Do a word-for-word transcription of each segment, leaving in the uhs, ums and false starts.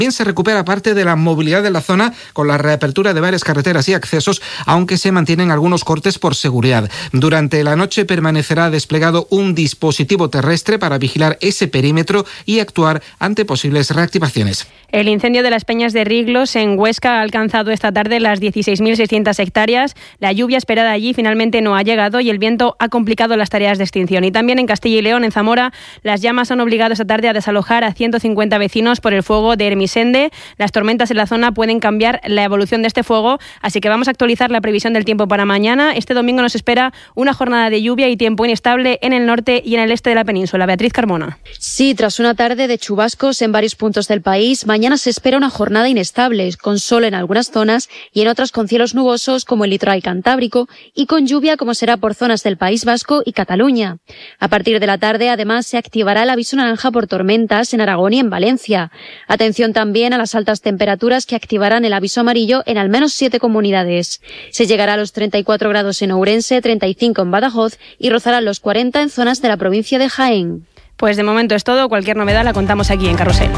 También se recupera parte de la movilidad de la zona con la reapertura de varias carreteras y accesos, aunque se mantienen algunos cortes por seguridad. Durante la noche permanecerá desplegado un dispositivo terrestre para vigilar ese perímetro y actuar ante posibles reactivaciones. El incendio de las Peñas de Riglos en Huesca ha alcanzado esta tarde las dieciséis mil seiscientas hectáreas. La lluvia esperada allí finalmente no ha llegado y el viento ha complicado las tareas de extinción. Y también en Castilla y León, en Zamora, las llamas han obligado esta tarde a desalojar a ciento cincuenta vecinos por el fuego de Hermisende. Las tormentas en la zona pueden cambiar la evolución de este fuego, así que vamos a actualizar la previsión del tiempo para mañana. Este domingo nos espera una jornada de lluvia y tiempo inestable en el norte y en el este de la península. Beatriz Carmona. Sí, tras una tarde de chubascos en varios puntos del país, mañana se espera una jornada inestable, con sol en algunas zonas y en otras con cielos nubosos como el litoral cantábrico y con lluvia como será por zonas del País Vasco y Cataluña. A partir de la tarde, además, se activará el aviso naranja por tormentas en Aragón y en Valencia. Atención también a las altas temperaturas que activarán el aviso amarillo en al menos siete comunidades. Se llegará a los treinta y cuatro grados en Ourense, treinta y cinco en Badajoz y rozarán los cuarenta en zonas de la provincia de Jaén. Pues de momento es todo. Cualquier novedad la contamos aquí en Carrusel.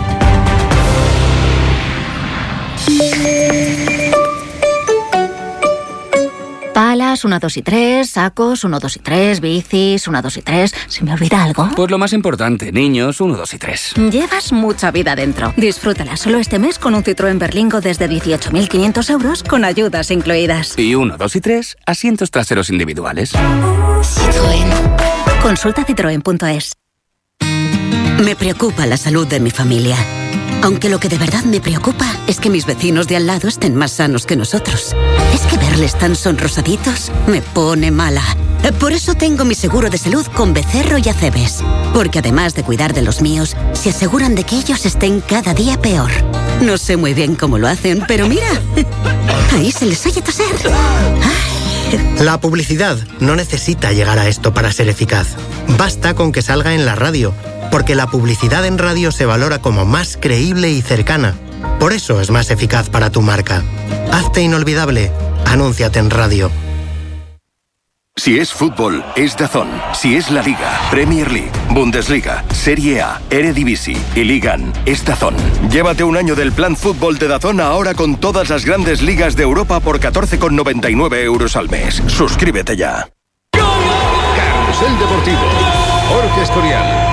Palas, una, dos y tres, sacos, uno, dos y tres, bicis, una, dos y tres. ¿Se me olvida algo? Pues lo más importante, niños, uno, dos y tres. Llevas mucha vida dentro. Disfrútala solo este mes con un Citroën Berlingo desde dieciocho mil quinientos euros con ayudas incluidas. Y uno, dos y tres, asientos traseros individuales. Citroën. Consulta citroen punto es. Me preocupa la salud de mi familia. Aunque lo que de verdad me preocupa es que mis vecinos de al lado estén más sanos que nosotros. Es que verles tan sonrosaditos me pone mala. Por eso tengo mi seguro de salud con Becerro y Acebes. Porque además de cuidar de los míos, se aseguran de que ellos estén cada día peor. No sé muy bien cómo lo hacen, pero mira, ahí se les oye toser. Ay. La publicidad no necesita llegar a esto para ser eficaz. Basta con que salga en la radio, porque la publicidad en radio se valora como más creíble y cercana. Por eso es más eficaz para tu marca. Hazte inolvidable. Anúnciate en radio. Si es fútbol, es DAZN. Si es la Liga, Premier League, Bundesliga, Serie A, Eredivisie y Ligan, es DAZN. Llévate un año del plan fútbol de DAZN ahora con todas las grandes ligas de Europa por catorce con noventa y nueve euros al mes. Suscríbete ya. Carrusel Deportivo. Jorge Escorial.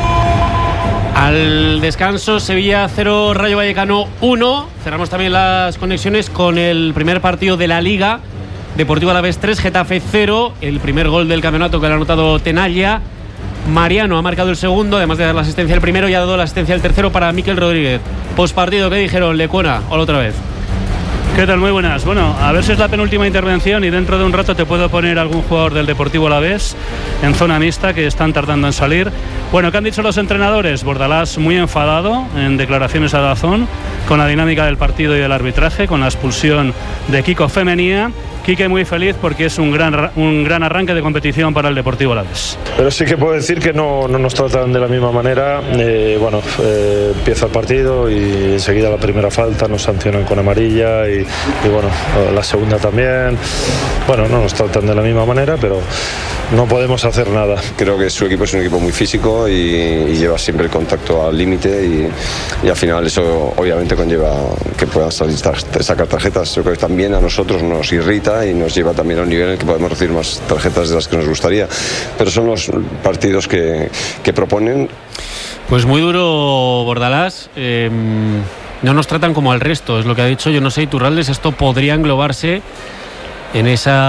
Al descanso, Sevilla cero, Rayo Vallecano uno. Cerramos también las conexiones con el primer partido de la Liga. Deportivo Alavés tres, Getafe cero. El primer gol del campeonato que le ha anotado Tenalla. Mariano ha marcado el segundo, además de dar la asistencia al primero, y ha dado la asistencia al tercero para Mikel Rodríguez. Postpartido, ¿qué dijeron? Lecuona, hola otra vez. ¿Qué tal? Muy buenas. Bueno, a ver si es la penúltima intervención y dentro de un rato te puedo poner algún jugador del Deportivo Alavés en zona mixta que están tardando en salir. Bueno, ¿qué han dicho los entrenadores? Bordalás muy enfadado en declaraciones a DAZN con la dinámica del partido y del arbitraje, con la expulsión de Kiko Femenía. Quique muy feliz porque es un gran, un gran arranque de competición para el Deportivo Alavés. Pero sí que puedo decir que no, no nos tratan de la misma manera. Eh, bueno, eh, empieza el partido y enseguida la primera falta nos sancionan con amarilla y, y bueno, la segunda también. Bueno, no nos tratan de la misma manera, pero no podemos hacer nada. Creo que su equipo es un equipo muy físico y, y lleva siempre el contacto al límite y, y al final eso obviamente conlleva que puedan salir, sacar tarjetas. Yo creo que también a nosotros nos irrita y nos lleva también a un nivel en el que podemos recibir más tarjetas de las que nos gustaría, pero son los partidos que, que proponen. Pues muy duro Bordalás. eh, no nos tratan como al resto, es lo que ha dicho. Yo no sé, Iturralde, esto podría englobarse en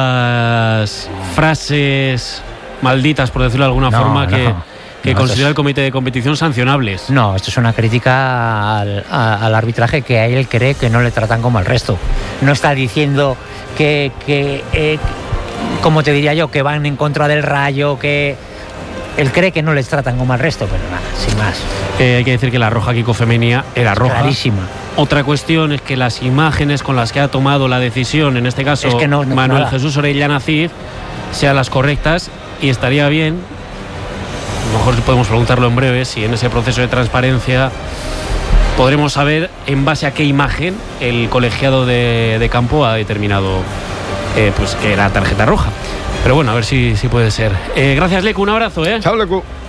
esas frases malditas, por decirlo de alguna no, forma, no, que, que no, considera es... el comité de competición sancionables. No, esto es una crítica al, a, al arbitraje, que a él cree que no le tratan como al resto. No está diciendo que, que eh, como te diría yo, que van en contra del Rayo, que él cree que no les tratan como al resto, pero nada, sin más. Eh, hay que decir que la roja Kiko Femenía era roja. Clarísima. Otra cuestión es que las imágenes con las que ha tomado la decisión, en este caso es que no, no, Manuel nada. Jesús Orellana Cid, sean las correctas, y estaría bien, a lo mejor podemos preguntarlo en breve, si en ese proceso de transparencia podremos saber en base a qué imagen el colegiado de, de campo ha determinado eh, pues que era tarjeta roja. Pero bueno, a ver si, si puede ser. Eh, gracias, Lecu, un abrazo. ¿eh? Chao, Lecu.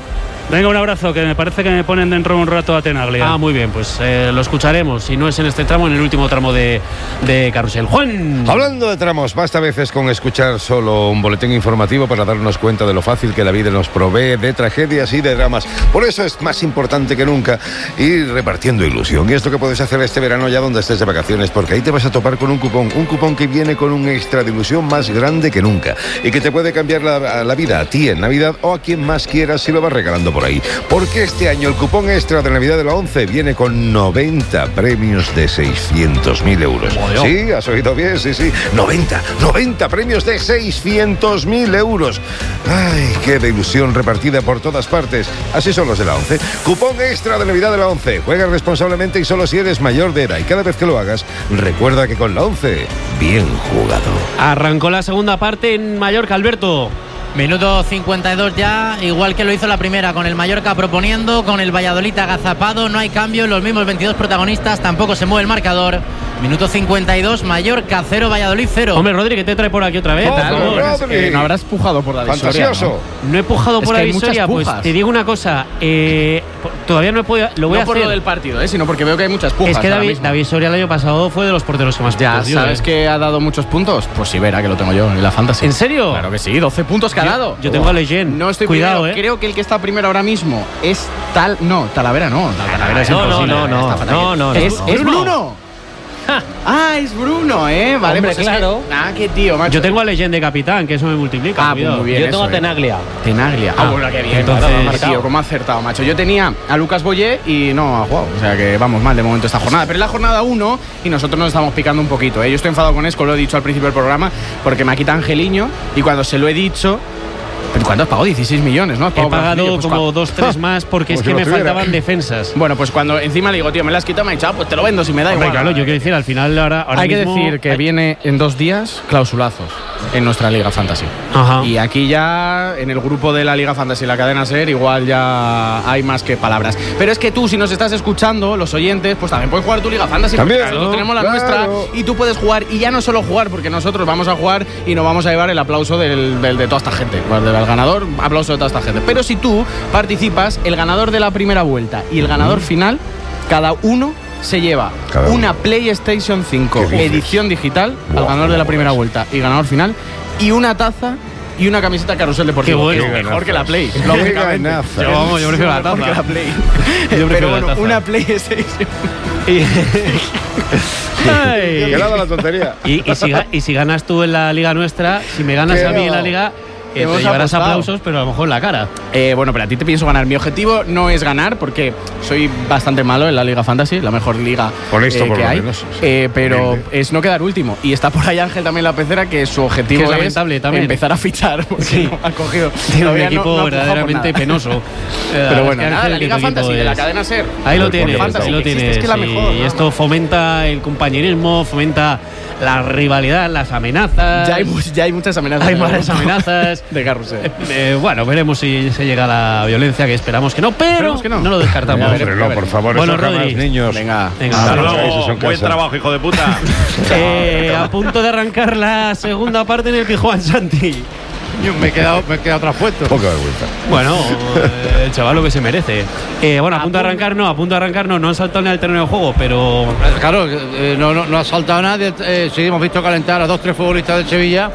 Venga, un abrazo, que me parece que me ponen dentro de un rato a Tenaglia. Ah, muy bien, pues eh, lo escucharemos. Si no es en este tramo, en el último tramo de, de Carrusel. Juan. Hablando de tramos, basta a veces con escuchar solo un boletín informativo para darnos cuenta de lo fácil que la vida nos provee de tragedias y de dramas. Por eso es más importante que nunca ir repartiendo ilusión. Y es lo que puedes hacer este verano ya donde estés de vacaciones, porque ahí te vas a topar con un cupón. Un cupón que viene con un extra de ilusión más grande que nunca y que te puede cambiar la, la vida a ti en Navidad o a quien más quieras si lo vas regalando por ahí. Porque este año el cupón extra de Navidad de la ONCE viene con noventa premios de seiscientos mil euros. Sí, has oído bien, sí, sí. noventa, noventa premios de seiscientos mil euros. Ay, qué de ilusión repartida por todas partes. Así son los de la ONCE. Cupón extra de Navidad de la ONCE. Juega responsablemente y solo si eres mayor de edad. Y cada vez que lo hagas, recuerda que con la ONCE, bien jugado. Arrancó la segunda parte en Mallorca, Alberto. Minuto cincuenta y dos ya, igual que lo hizo la primera, con el Mallorca proponiendo, con el Valladolid agazapado, no hay cambio, los mismos veintidós protagonistas, tampoco se mueve el marcador. Minuto cincuenta y dos, Mallorca cero, Valladolid cero. Hombre, Rodri, ¿qué te trae por aquí otra vez? Oh, eh, no habrás pujado por la Visoria, fantasioso. ¿no? No he pujado es por la Visoria, pues te digo una cosa, eh, todavía no he podido, lo voy no a por hacer. lo del partido, eh, sino porque veo que hay muchas pujas. Es que David, David Soria el año pasado fue de los porteros que más ya puntos sabes dio, que eh. ha dado muchos puntos. Pues sí, verá que lo tengo yo en la Fantasy. ¿En serio? Claro que sí, doce puntos que ha dado. Yo, yo tengo a Legend. No estoy Cuidado, primero. eh. Creo que el que está primero ahora mismo es tal. No, Talavera no. Talavera es no, imposible. no, no, no, no, no, Es, no. es Bruno. Ah, es Bruno, ¿eh? Vale, Hombre, pues claro. Es que, ah, qué tío, macho. Yo tengo a Legend de capitán, que eso me multiplica. Ah, pues muy bien. Yo eso, tengo a eh. Tenaglia. Tenaglia. Ah, Ah, bueno, qué bien. entonces- Entonces, tío, cómo ha acertado, macho. Yo tenía a Lucas Boyé y no ha jugado. O sea que vamos mal de momento esta jornada. Pero es la jornada uno y nosotros nos estamos picando un poquito, ¿eh? Yo estoy enfadado con Esco, lo he dicho al principio del programa, porque me ha quitado Angeliño y cuando se lo he dicho. ¿Pero cuánto has pagado? dieciséis millones, ¿no? Has He pagado por pagado Angeliño, pues, como ¿cuánto? dos, tres más porque es Como que si me lo tuviera. faltaban defensas. Bueno, pues cuando encima le digo, tío, me la has quitado, me ha dicho, ah, pues te lo vendo si me da Hombre, igual. claro, yo quiero decir, al final ahora, ahora Hay que mismo- decir que hay- viene en dos días clausulazos en nuestra Liga Fantasy. Ajá. Y aquí ya, en el grupo de la Liga Fantasy, la cadena SER, igual ya hay más que palabras. Pero es que tú, si nos estás escuchando, los oyentes, pues también puedes jugar tu Liga Fantasy. También, porque nosotros ¿no? tenemos la Claro. nuestra y tú puedes jugar. Y ya no solo jugar, porque nosotros vamos a jugar y nos vamos a llevar el aplauso del, del- de toda esta gente. Pues del ganador, aplauso de toda esta gente. Pero si tú participas, el ganador de la primera vuelta y el ganador final, cada uno se lleva Cada uno. una PlayStation cinco ¿Qué dices? edición digital al Buah, ganador de la cómo primera molas. vuelta y ganador final y una taza y una camiseta Carrusel Deportivo. Qué bueno. Que es mejor que la Play. Qué lógicamente. ganaza. Yo, vamos, yo prefiero la Mejor taza. que la Play. Yo prefiero Pero la bueno, taza. una PlayStation. Ay. Que nada la tontería. Y, y, si, ga- y si ganas tú en la liga nuestra, si me ganas Que a mí en no. la liga, eh, Hemos te llevarás apostado. aplausos, pero a lo mejor en la cara. Eh, bueno, pero a ti te pienso ganar. Mi objetivo no es ganar porque soy bastante malo en la Liga Fantasy, la mejor liga Honesto, eh, por que lo hay. menos, sí. Eh, pero Humilde. es no quedar último. Y está por ahí Ángel también la pecera, que su objetivo Que es es, lamentable también. empezar a fichar. Porque Sí. no ha cogido. Tiene un todavía no- equipo no ha pujado por verdaderamente nada. penoso. Eh, Pero bueno, es que nada, Ángel, la que Liga tu Fantasy equipo de la es- cadena SER. Ahí lo El tienes, Fantasy ahí lo que existe, tienes. es que la y- mejor, y ¿no? esto fomenta el compañerismo, fomenta la rivalidad, las amenazas. Ya hay, mu- ya hay muchas amenazas. Hay en el varias grupo amenazas. de Carrusel. Eh, bueno, veremos si se llega a la violencia, que esperamos que no, pero Esperemos que no. lo descartamos. Ya veremos. Hombre, no, por favor, Bueno, eso jamás, Rodri. niños. Venga. Venga, Ah, hasta no, luego. eso son Buen casas. trabajo, hijo de puta. Eh, a punto de arrancar la segunda parte en el Pijuan, Santi. Yo me he quedado, me he quedado traspuesto. Poca vergüenza. Bueno, eh, el chaval lo que se merece. Eh, bueno, a punto de arrancar no, a punto de arrancar no, no han saltado ni al terreno de juego, pero Claro, eh, no, no, no ha saltado nadie. Eh, sí, hemos visto calentar a dos, tres futbolistas del Sevilla.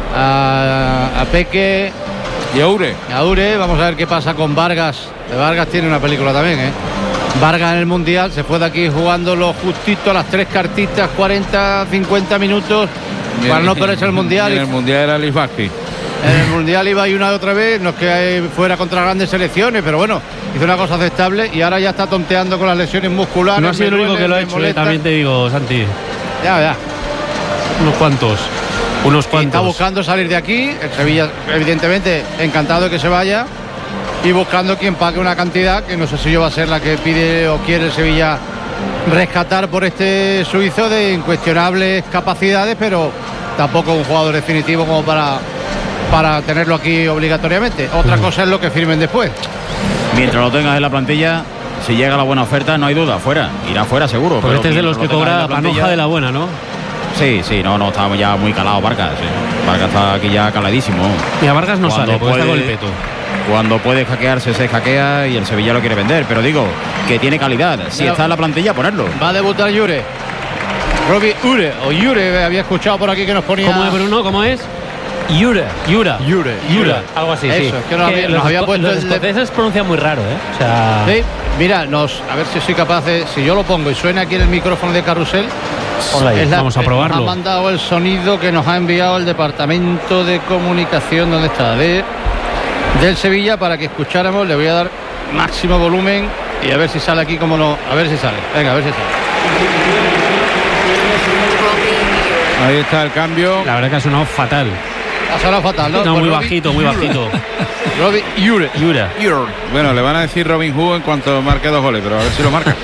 A, a Peque Y Aure. y a Ure. Vamos a ver qué pasa con Vargas. De Vargas tiene una película también, ¿eh? Vargas en el Mundial se fue de aquí jugando lo justito a las tres cartitas, cuarenta, cincuenta minutos para no perderse el Mundial. En el Mundial era Lisbaki. En el Mundial iba y una y otra vez, no es que fuera contra grandes selecciones, pero bueno, hizo una cosa aceptable y ahora ya está tonteando con las lesiones musculares. no ha sido el me único duele, que lo ha me hecho, eh, molesta. también te digo, Santi. Ya, ya. Unos cuantos. Unos Y cuantos. está buscando salir de aquí. El Sevilla, evidentemente, encantado de que se vaya. Y buscando quien pague una cantidad que no sé si yo va a ser la que pide o quiere el Sevilla rescatar por este suizo de incuestionables capacidades, pero tampoco un jugador definitivo como para, para tenerlo aquí obligatoriamente. Otra cosa es lo que firmen después. Mientras lo tengas en la plantilla, si llega la buena oferta, no hay duda, fuera. Irá fuera seguro. Porque pero este es de los que mientras lo tengas en cobra la plantilla- panoja de la buena, ¿no? Sí, sí, no, no, está ya muy calado Vargas. Sí. Vargas está aquí ya caladísimo. Y a Vargas no Cuando sale, porque está puede- con el peto. Cuando puede hackearse, se hackea y el Sevilla lo quiere vender. Pero digo, que tiene calidad. Si está en la plantilla, ponerlo. Va a debutar Jure. Robbie Ure, o Jure, había escuchado por aquí que nos ponía... ¿Cómo es, Bruno? ¿Cómo es? Yura. Yura. Yura. Yura. Algo así, Eso, sí. es que nos, había, nos había puesto los el... escoceses pronuncian muy raro, ¿eh? O sea... Sí, mira, nos, a ver si soy capaz de... Si yo lo pongo y suena aquí en el micrófono de Carrusel... Es la, Vamos a probarlo. Nos ha mandado el sonido que nos ha enviado el Departamento de Comunicación, ¿dónde está? De, del Sevilla, para que escucháramos. Le voy a dar máximo volumen y a ver si sale aquí como no... A ver si sale. Venga, a ver si sale. Ahí está el cambio. La verdad que ha sonado fatal. Ha sonado fatal, ¿no? No, muy Robbie bajito, muy bajito. Robbie Jure. Yura. Bueno, le van a decir Robin Hood en cuanto marque dos goles, pero a ver si lo marca.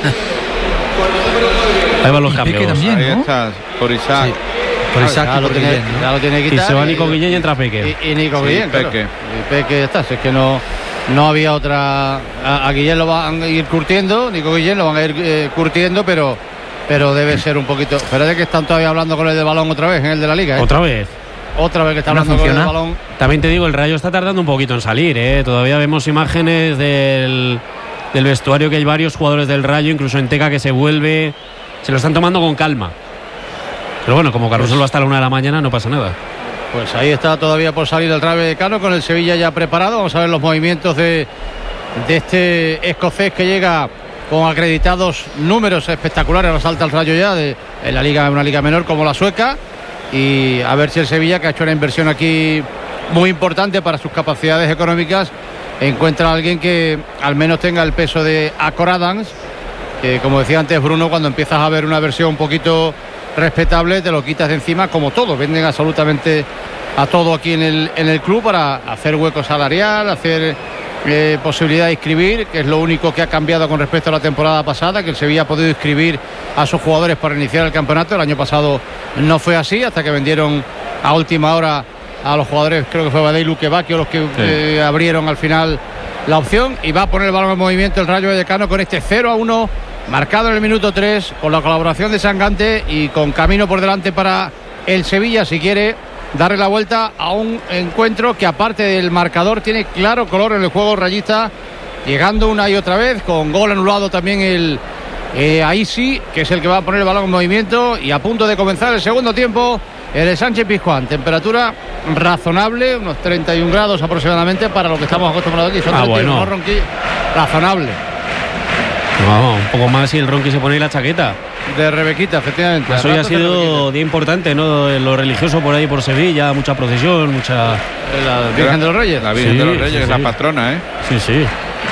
Ahí van los cambios. También, ahí ¿no? está, por Isaac. Sí. Por Isaac, ya, lo tiene, Guillén, ¿no? ya lo tiene que quitar. Y se va Nico Guillén y entra Peque. Y, y Nico sí, Guillén, Peque. Claro. Y Peque está, si es que no, no había otra... A, a Guillén lo van a ir curtiendo, Nico Guillén lo van a ir eh, curtiendo, pero... Pero debe ser un poquito... Espérate que están todavía hablando con el de balón otra vez, en el de la Liga, ¿eh? ¿Otra vez? Otra vez que está hablando con el de balón. También te digo, el Rayo está tardando un poquito en salir, ¿eh? Todavía vemos imágenes del, del vestuario, que hay varios jugadores del Rayo, incluso en Teca, que se vuelve... Se lo están tomando con calma. Pero bueno, como Carrusel va hasta la una de la mañana, no pasa nada. Pues ahí está todavía por salir el Rayo Vallecano, con el Sevilla ya preparado. Vamos a ver los movimientos de, de este escocés que llega... con acreditados números espectaculares, resalta el Rayo ya de, en la liga, una liga menor como la sueca, y a ver si el Sevilla, que ha hecho una inversión aquí muy importante para sus capacidades económicas, encuentra a alguien que al menos tenga el peso de Acor Adams, que como decía antes Bruno, cuando empiezas a ver una versión un poquito respetable te lo quitas de encima, como todo, venden absolutamente a todo aquí en el, en el club para hacer hueco salarial, hacer... Eh, posibilidad de inscribir, que es lo único que ha cambiado con respecto a la temporada pasada, que el Sevilla ha podido inscribir a sus jugadores para iniciar el campeonato. El año pasado no fue así, hasta que vendieron a última hora a los jugadores, creo que fue Badei y Luque Bacchio los que sí. eh, abrieron al final la opción, y va a poner el balón en movimiento el Rayo Vallecano con este cero a uno marcado en el minuto tres, con la colaboración de Sangante y con camino por delante para el Sevilla, si quiere darle la vuelta a un encuentro que, aparte del marcador, tiene claro color en el juego rayista, llegando una y otra vez, con gol anulado también el eh, Aisi, que es el que va a poner el balón en movimiento, y a punto de comenzar el segundo tiempo el de Sánchez Pizjuán. Temperatura razonable, unos treinta y un grados aproximadamente para lo que estamos acostumbrados aquí. Son ah, bueno. unos ronqui razonable. No, un poco más si el Ronqui se pone la chaqueta. De Rebequita, efectivamente. Eso ya ha sido día importante, ¿no? Lo religioso por ahí, por Sevilla, mucha procesión, mucha... La Virgen de los Reyes. La Virgen sí, de los Reyes, sí, que es sí. la patrona, ¿eh? Sí, sí.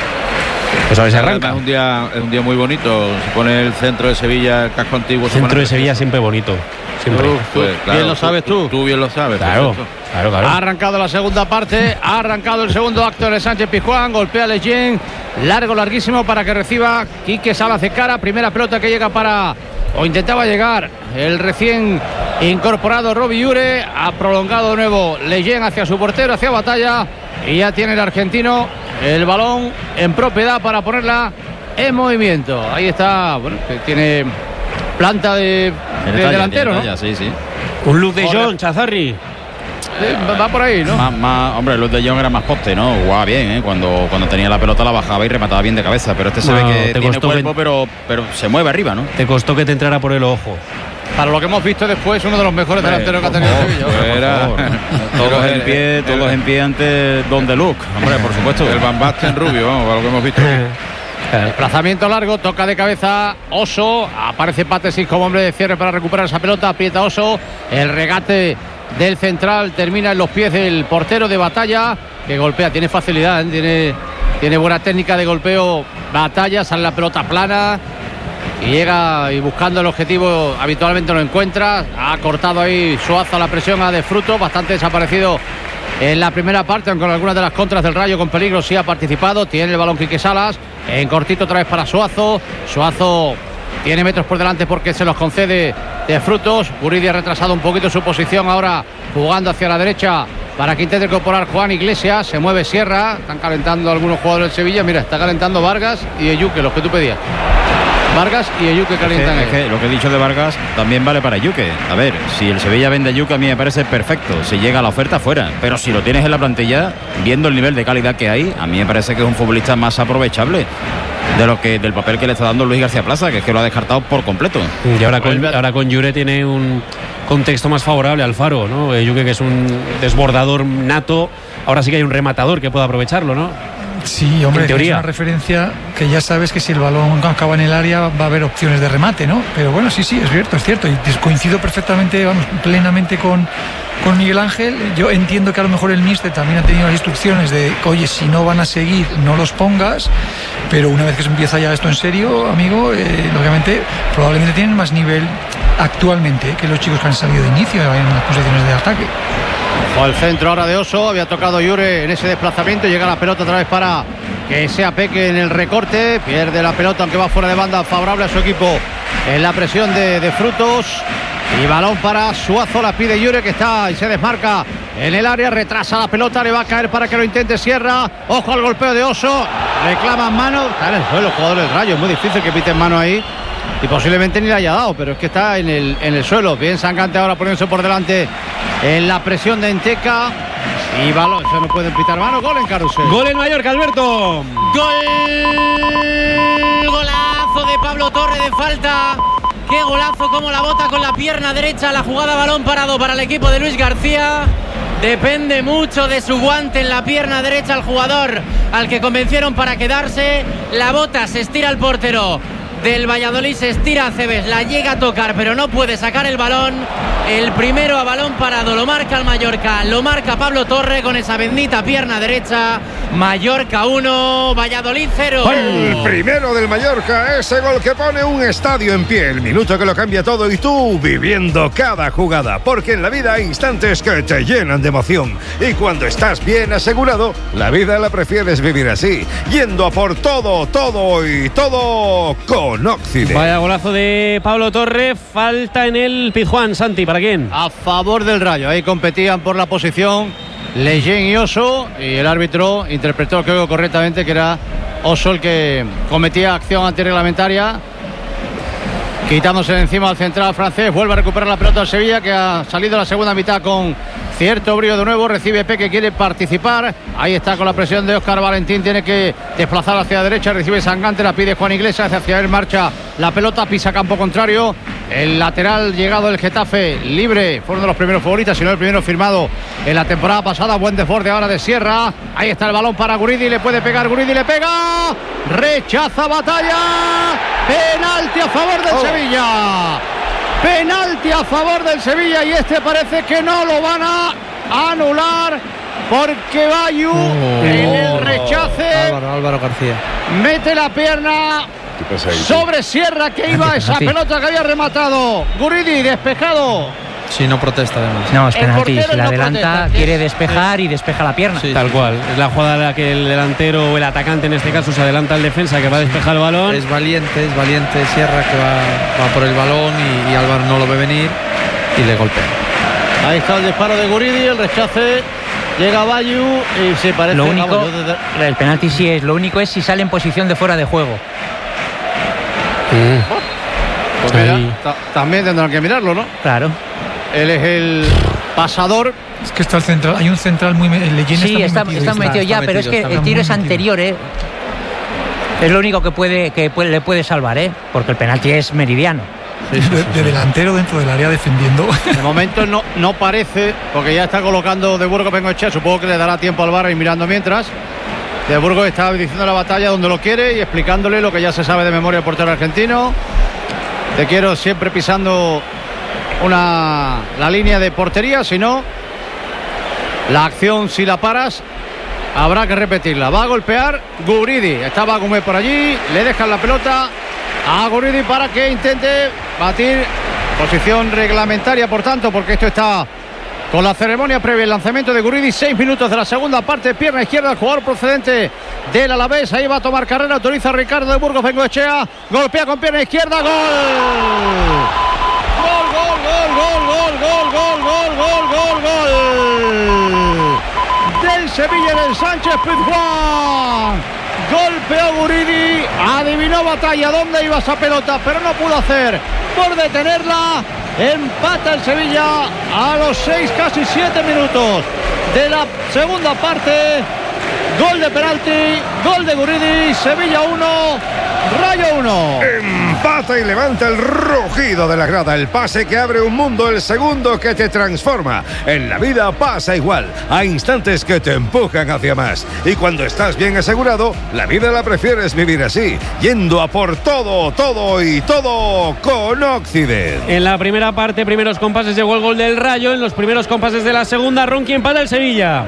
Pues a ver si arranca. Es un día, es un día muy bonito. Se pone el centro de Sevilla, el casco antiguo. El centro de Sevilla siempre bonito. Siempre. Uf, pues, claro, bien lo sabes tú. Tú, tú bien lo sabes. Claro, claro, claro. Ha arrancado la segunda parte, ha arrancado el segundo acto de Sánchez Pizjuán, golpea a Leyen, largo, larguísimo para que reciba Quique Salas de cara. Primera pelota que llega para, o intentaba llegar, el recién incorporado Robbie Jure. Ha prolongado de nuevo Leyen hacia su portero, hacia Batalla, y ya tiene el argentino el balón en propiedad para ponerla en movimiento. Ahí está, bueno, que tiene planta de, de talla, delantero, talla, ¿no? Sí, sí. Un Luz de Jong, Chazarri. Eh, va por ahí, ¿no? Más, más, hombre, Luz de Jong era más poste, ¿no? Jugaba bien, ¿eh? Cuando, cuando tenía la pelota la bajaba y remataba bien de cabeza. Pero este se no, ve que tiene cuerpo, que... pero, pero se mueve arriba, ¿no? Te costó que te entrara por el ojo. Para lo que hemos visto después, uno de los mejores hombre, delanteros que ha tenido Sevilla. Era, todos en pie, todos en pie ante Don de Luc. Hombre, por supuesto. El Van Basten rubio, vamos, para lo que hemos visto. Desplazamiento largo, toca de cabeza Oso, aparece Patesis como hombre de cierre para recuperar esa pelota, aprieta Oso, el regate del central termina en los pies del portero de Batalla, que golpea, tiene facilidad, ¿eh? tiene, tiene buena técnica de golpeo Batalla, sale la pelota plana y llega y buscando el objetivo habitualmente lo encuentra. Ha cortado ahí Suazo la presión a De Fruto, bastante desaparecido en la primera parte, aunque con algunas de las contras del Rayo con peligro sí ha participado. Tiene el balón Quique Salas, en cortito otra vez para Suazo. Suazo tiene metros por delante porque se los concede De Frutos. Buridi ha retrasado un poquito su posición, ahora jugando hacia la derecha para que intente incorporar Juan Iglesias. Se mueve Sierra, están calentando algunos jugadores del Sevilla. Mira, está calentando Vargas y Eyuque, los que tú pedías. Vargas y Eyuke calientan. Es que, es que lo que he dicho de Vargas también vale para Eyuke. A ver, si el Sevilla vende a Eyuke, a mí me parece perfecto. Si llega la oferta, fuera. Pero si lo tienes en la plantilla, viendo el nivel de calidad que hay, a mí me parece que es un futbolista más aprovechable de lo que del papel que le está dando Luis García Plaza, que es que lo ha descartado por completo. Y ahora con, ahora con Yure tiene un contexto más favorable al Faro, ¿no? Eyuke, que es un desbordador nato, ahora sí que hay un rematador que pueda aprovecharlo, ¿no? Sí, hombre, es una referencia que ya sabes que si el balón acaba en el área va a haber opciones de remate, ¿no? Pero bueno, sí, sí, es cierto, es cierto. Y coincido perfectamente, vamos, plenamente con, con Miguel Ángel. Yo entiendo que a lo mejor el míster también ha tenido las instrucciones de, oye, si no van a seguir, no los pongas. Pero una vez que se empieza ya esto en serio, amigo, eh, lógicamente, probablemente tienen más nivel actualmente eh, que los chicos que han salido de inicio en las posiciones de ataque. O el centro ahora de Oso, había tocado Yure en ese desplazamiento, llega la pelota otra vez para que sea Peque en el recorte, pierde la pelota aunque va fuera de banda, favorable a su equipo en la presión de, de Frutos, y balón para Suazo, la pide Yure que está y se desmarca en el área, retrasa la pelota, le va a caer para que lo intente Sierra, ojo al golpeo de Oso, reclaman mano, está en el suelo el jugador del Rayo, es muy difícil que piten mano ahí. Y posiblemente ni le haya dado, pero es que está en el, en el suelo. Bien Sangante ahora poniéndose por delante en la presión de Enteca. Y balón, se no puede pitar mano. Gol en Carrusel. Gol en Mallorca, Alberto. Gol. Golazo de Pablo Torre de falta. Qué golazo, como la bota con la pierna derecha. La jugada balón parado para el equipo de Luis García. Depende mucho de su guante en la pierna derecha al jugador al que convencieron para quedarse. La bota, se estira el portero del Valladolid, se estira a Cebes, la llega a tocar pero no puede sacar el balón. El primero a balón parado lo marca el Mallorca, lo marca Pablo Torre con esa bendita pierna derecha. Mallorca uno, Valladolid cero. El primero del Mallorca, ese gol que pone un estadio en pie, el minuto que lo cambia todo, y tú viviendo cada jugada, porque en la vida hay instantes que te llenan de emoción, y cuando estás bien asegurado, la vida la prefieres vivir así, yendo a por todo, todo y todo con Occident. Vaya golazo de Pablo Torre, falta en el Pizjuán. Santi, ¿para quién? A favor del Rayo, ahí competían por la posición Leyen y Oso, y el árbitro interpretó, creo, correctamente que era Oso el que cometía acción antirreglamentaria, quitándose de encima al central francés. Vuelve a recuperar la pelota al Sevilla, que ha salido la segunda mitad con cierto brío de nuevo. Recibe Peque, quiere participar, ahí está con la presión de Óscar Valentín, tiene que desplazar hacia la derecha, recibe Sangante, la pide Juan Iglesias, hacia él marcha la pelota, pisa campo contrario. El lateral llegado del Getafe, libre, fue uno de los primeros favoritas, si no el primero firmado en la temporada pasada. Buen desborde ahora de Sierra, ahí está el balón para Guridi, le puede pegar Guridi, le pega, rechaza Batalla, penalti a favor del oh. Sevilla, penalti a favor del Sevilla, y este parece que no lo van a anular, porque Bayu oh. en el rechace Álvaro, Álvaro García mete la pierna sobre Sierra, que iba esa pelota que había rematado Guridi, despejado. Sí, no protesta además. No, es penalti, si la adelanta, protesta, quiere despejar y despeja la pierna. Sí, tal cual, es la jugada en la que el delantero o el atacante en este caso se adelanta al defensa que va a despejar el balón. Es valiente, es valiente Sierra, que va, va por el balón y, y Álvaro no lo ve venir y le golpea. Ahí está el disparo de Guridi, el rechace, llega Bayu y se parece... Lo único, vamos, el penalti sí es, lo único es si sale en posición de fuera de juego. Mm. Pues mira, también tendrán que mirarlo, ¿no? Claro. Él es el pasador. Es que está el central, hay un central muy... El sí, está, muy metido, está, está metido ya, está pero metido, es que el tiro es anterior, ¿eh? Es lo único que puede que puede, le puede salvar, ¿eh? Porque el penalti es meridiano. Sí, sí, sí, de, de delantero dentro del área defendiendo. De momento no, no parece, porque ya está colocando De Burgos Bengoechea, supongo que le dará tiempo al VAR y mirando mientras. De Burgos está diciendo la batalla donde lo quiere y explicándole lo que ya se sabe de memoria el portero argentino. Te quiero siempre pisando una la línea de portería, si no, la acción, si la paras, habrá que repetirla. Va a golpear Guridi, estaba Gómez por allí, le dejan la pelota a Guridi para que intente batir posición reglamentaria, por tanto, porque esto está con la ceremonia previa, el lanzamiento de Guridi. Seis minutos de la segunda parte, pierna izquierda, el jugador procedente del Alavés, ahí va a tomar carrera, autoriza a Ricardo de Burgos Bengoechea, golpea con pierna izquierda, gol. Gol, gol, gol, gol, gol, gol, gol, gol, gol, gol del Sevilla, del Sánchez Pizjuán. golpeó Guridi, adivinó Batalla dónde iba esa pelota, pero no pudo hacer por detenerla. Empata el Sevilla a los seis, casi siete minutos de la segunda parte. Gol de penalti, gol de Guridi, Sevilla uno, Rayo uno. Empata y levanta el rugido de la grada. El pase que abre un mundo, el segundo que te transforma. En la vida pasa igual. Hay instantes que te empujan hacia más. Y cuando estás bien asegurado, la vida la prefieres vivir así, yendo a por todo, todo y todo con Occident. En la primera parte, primeros compases, llegó el gol del Rayo. En los primeros compases de la segunda, Ronqui empata el Sevilla.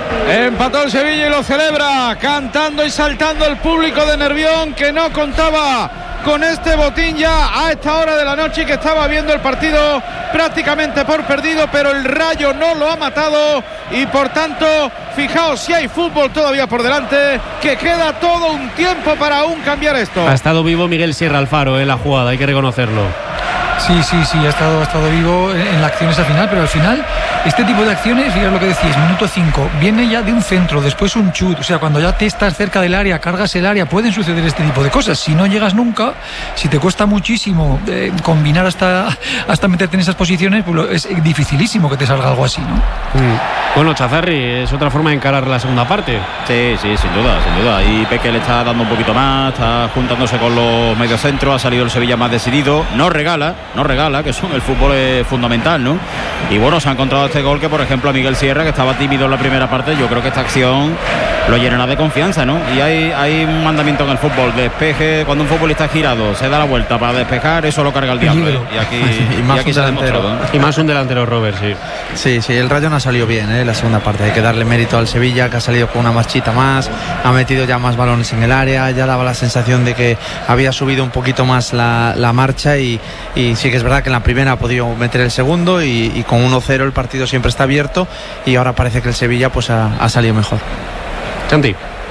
Empató el Sevilla y lo celebra, cantando y saltando el público de Nervión, que no contaba con este botín ya a esta hora de la noche y que estaba viendo el partido prácticamente por perdido, pero el Rayo no lo ha matado y por tanto, fijaos si hay fútbol todavía por delante, que queda todo un tiempo para aún cambiar esto. Ha estado vivo Miguel Sierra Alfaro en la jugada, hay que reconocerlo. Sí, sí, sí, ha estado, ha estado vivo en la acción esa final, pero al final este tipo de acciones, fíjate lo que decís, minuto cinco, viene ya de un centro, después un chut, o sea, cuando ya te estás cerca del área, cargas el área, pueden suceder este tipo de cosas. Si no llegas nunca, si te cuesta muchísimo eh, combinar hasta, hasta meterte en esas posiciones, pues es dificilísimo que te salga algo así, ¿no? Mm. Bueno, Chazarri, es otra forma de encarar la segunda parte. Sí, sí, sin duda, sin duda. Y Peque le está dando un poquito más, está juntándose con los mediocentros, ha salido el Sevilla más decidido, no regala, no regala, que son el fútbol es fundamental, ¿no? Y bueno, se ha encontrado este gol que, por ejemplo, a Miguel Sierra, que estaba tímido en la primera parte, yo creo que esta acción lo llenará de confianza, ¿no? Y hay, hay un mandamiento en el fútbol, despeje, cuando un futbolista es girado, se da la vuelta para despejar, eso lo carga el diablo, ¿eh? Y aquí, y más y aquí un se ha delantero. demostrado, ¿eh? Y más un delantero, Robert, sí. Sí, sí, el Rayo no ha salido bien, ¿eh? La segunda parte, hay que darle mérito al Sevilla, que ha salido con una marchita más, ha metido ya más balones en el área, ya daba la sensación de que había subido un poquito más la, la marcha y, y sí que es verdad que en la primera ha podido meter el segundo y, y con uno cero el partido siempre está abierto y ahora parece que el Sevilla pues ha, ha salido mejor. Santi.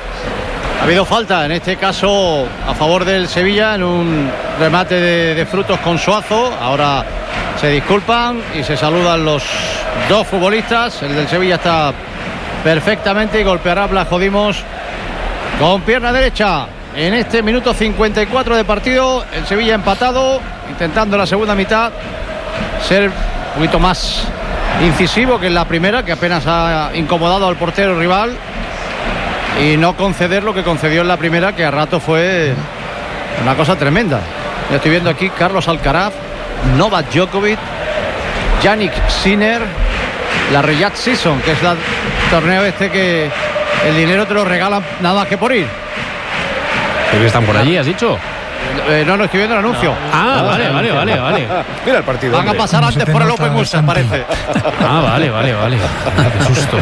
Ha habido falta, en este caso a favor del Sevilla, en un remate de, de Frutos con Suazo. Ahora se disculpan y se saludan los dos futbolistas. El del Sevilla está perfectamente y golpeará a Blas Jodimos con pierna derecha. En este minuto cincuenta y cuatro de partido, el Sevilla empatado, intentando en la segunda mitad ser un poquito más incisivo que en la primera, que apenas ha incomodado al portero rival, y no conceder lo que concedió en la primera, que a rato fue una cosa tremenda. Ya estoy viendo aquí Carlos Alcaraz, Novak Djokovic, Yannick Sinner, la Riyadh Season, que es el torneo este que el dinero te lo regalan nada más que por ir. ¿Pero que están por allí, has dicho? Eh, no, no estoy viendo el anuncio. No. Ah, vale, vale, vale, vale. Mira el partido. Van hombre. a pasar antes por el Open Mulsan, parece. Ah, vale, vale, vale. Qué susto.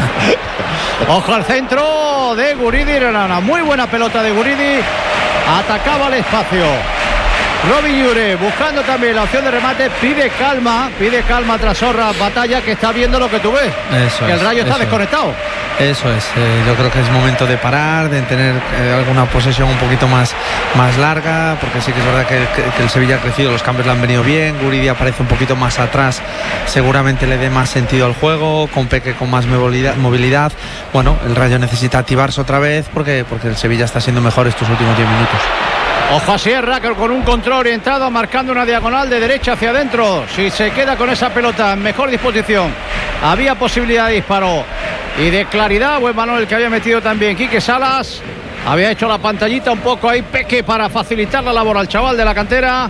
Ojo al centro de Guridi, era una muy buena pelota de Guridi. Atacaba al espacio. Robin Llure buscando también la opción de remate, pide calma, pide calma tras Sorra Batalla, que está viendo lo que tú ves. Eso que el es, Rayo está eso desconectado. Eso es, eh, yo creo que es momento de parar, de tener eh, alguna posesión un poquito más, más larga, porque sí que es verdad que, que, que el Sevilla ha crecido, los cambios le han venido bien, Guridi aparece un poquito más atrás, seguramente le dé más sentido al juego, con Peque con más movilidad, movilidad. Bueno, el Rayo necesita activarse otra vez porque, porque el Sevilla está siendo mejor estos últimos diez minutos. Ojo a Sierra, que con un control orientado, marcando una diagonal de derecha hacia adentro. Si se queda con esa pelota en mejor disposición, había posibilidad de disparo y de claridad. Buen balón el que había metido también Quique Salas. Había hecho la pantallita un poco ahí Peque para facilitar la labor al chaval de la cantera.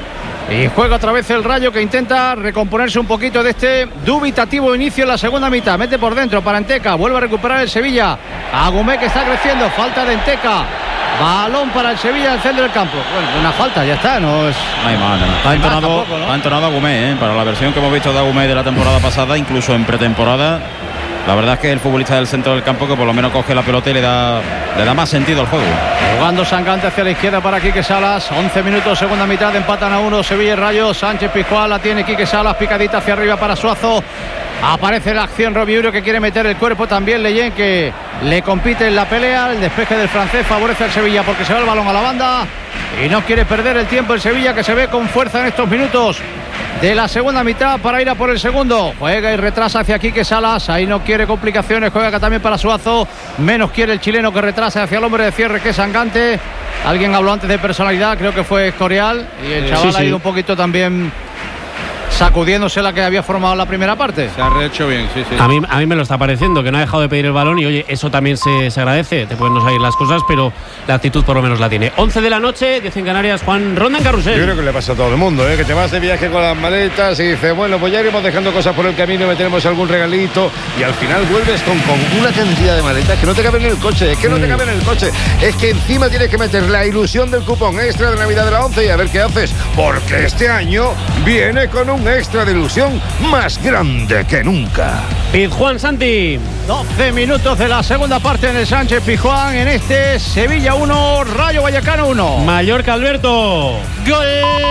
Y juega otra vez el Rayo, que intenta recomponerse un poquito de este dubitativo inicio en la segunda mitad. Mete por dentro para Enteca, vuelve a recuperar el Sevilla. Agumé, que está creciendo, falta de Enteca. Balón para el Sevilla al centro del campo. Bueno, una falta, ya está, no es. No hay más, no. Ha entonado, tampoco, ¿no? ha entonado Agumé, ¿eh? Para la versión que hemos visto de Agumé de la temporada pasada, incluso en pretemporada. La verdad es que el futbolista del centro del campo que por lo menos coge la pelota y le da, le da más sentido al juego. Jugando Sangante hacia la izquierda para Quique Salas. once minutos, segunda mitad, empatan a uno Sevilla y Rayo. Sánchez Pizjuán la tiene Quique Salas, picadita hacia arriba para Suazo. Aparece la acción, Robiuro, que quiere meter el cuerpo, también Leyen, que le compite en la pelea. El despeje del francés favorece al Sevilla porque se va el balón a la banda y no quiere perder el tiempo el Sevilla, que se ve con fuerza en estos minutos de la segunda mitad para ir a por el segundo. Juega y retrasa hacia Quique Salas. Ahí no quiere complicaciones. Juega también para Suazo. Menos quiere el chileno, que retrasa hacia el hombre de cierre, que es Sangante. Alguien habló antes de personalidad, creo que fue Escorial. Y el chaval sí, sí. ha ido un poquito también sacudiéndose la que había formado la primera parte. Se ha rehecho bien, sí, sí. A mí, a mí me lo está pareciendo, que no ha dejado de pedir el balón y oye, eso también se, se agradece. Te pueden no salir las cosas, pero la actitud por lo menos la tiene. once de la noche, diez en Canarias, Juan Ronda en Carrusel. Yo creo que le pasa a todo el mundo, ¿eh? Que te vas de viaje con las maletas y dices, bueno, pues ya iremos dejando cosas por el camino, meteremos algún regalito y al final vuelves con, con una cantidad de maletas que no te caben en el coche, es que no te caben en el coche, es que encima tienes que meter la ilusión del cupón extra de Navidad de la once y a ver qué haces, porque este año viene con un extra de ilusión más grande que nunca. Pizjuán, Santi. doce minutos de la segunda parte en el Sánchez Pizjuán, en este Sevilla uno, Rayo Vallecano uno. Mallorca, Alberto. Gol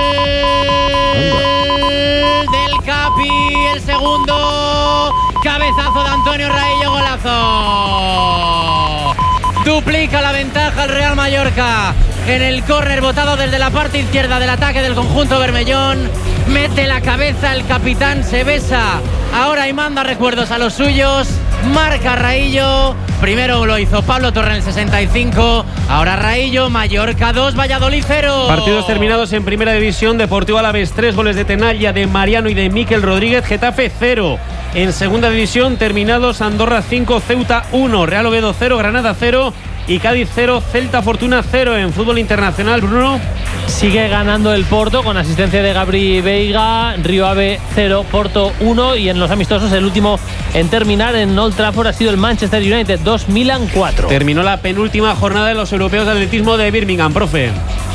del Capi, el segundo. Cabezazo de Antonio Raillo, golazo. Duplica la ventaja el Real Mallorca en el córner botado desde la parte izquierda del ataque del conjunto bermellón. Mete la cabeza el capitán, se besa ahora y manda recuerdos a los suyos. Marca Raillo. Primero lo hizo Pablo Torre en el sesenta y cinco. Ahora Raillo. Mallorca dos, Valladolid cero. Partidos terminados en Primera División. Deportivo Alavés tres, goles de Tenalla, de Mariano y de Miquel Rodríguez. Getafe cero. En Segunda División terminados Andorra cinco, Ceuta uno, Real Oviedo cero, Granada cero y Cádiz cero, Celta Fortuna cero. En fútbol internacional, Bruno. Sigue ganando el Porto con asistencia de Gabri Veiga. Río Ave cero, Porto uno. Y en los amistosos, el último en terminar en Old Trafford ha sido el Manchester United dos, Milan cuatro. Terminó la penúltima jornada de los europeos de atletismo de Birmingham, profe.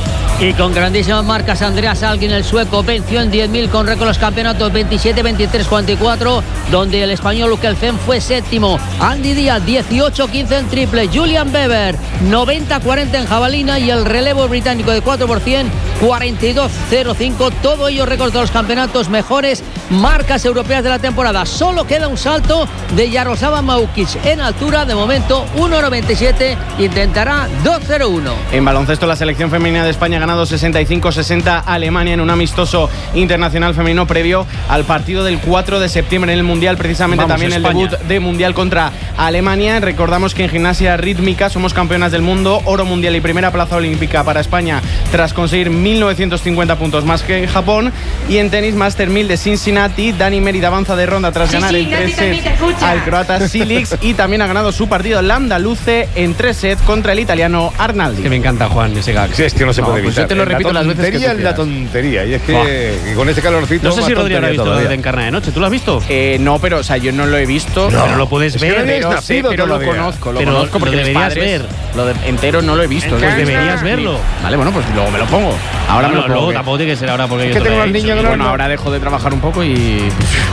Y con grandísimas marcas, Andreas Algin, el sueco, venció en diez mil con récord los campeonatos veintisiete, veintitrés, cuarenta y cuatro, donde el español Ukelfen fue séptimo. Andy Díaz, dieciocho quince en triple. Julian Weber, noventa cuarenta en jabalina. Y el relevo británico de cuatro por cien, cuarenta y dos cero cinco. Todo ello récord de los campeonatos, mejores marcas europeas de la temporada. Solo queda un salto de Jaroslava Maukic en altura. De momento, uno noventa y siete. Intentará dos cero uno. En baloncesto, la selección femenina de España ganado sesenta y cinco sesenta a Alemania en un amistoso internacional femenino previo al partido del cuatro de septiembre en el Mundial, precisamente. Vamos, también España. El debut de Mundial contra Alemania. Recordamos que en gimnasia rítmica somos campeonas del mundo, oro mundial y primera plaza olímpica para España tras conseguir mil novecientos cincuenta puntos más que en Japón. Y en tenis, Master mil de Cincinnati, Dani Mérida avanza de ronda tras sí, ganar sí, en tres sets al croata Silix y también ha ganado su partido Lambda Luce en tres sets contra el italiano Arnaldi. Que me encanta, Juan, ese gag. Sí, es que no se no, puede evitar. Yo te lo repito las veces que tú es la tontería. Y es que y con este calorcito. No sé si Rodrigo ha visto de Encarna de Noche. ¿Tú lo has visto? Eh, no, pero o sea, yo no lo he visto. No, pero lo puedes es ver. Que no pero nacido, sí, pero lo conozco. Lo pero conozco porque lo deberías padres, ver. Lo de, entero no lo he visto. Pues deberías verlo. Vale, bueno, pues luego me lo pongo. Ahora no, me lo luego pongo. tampoco tiene que ser ahora porque es yo que tengo al niño. Bueno, ahora dejo de trabajar un poco y.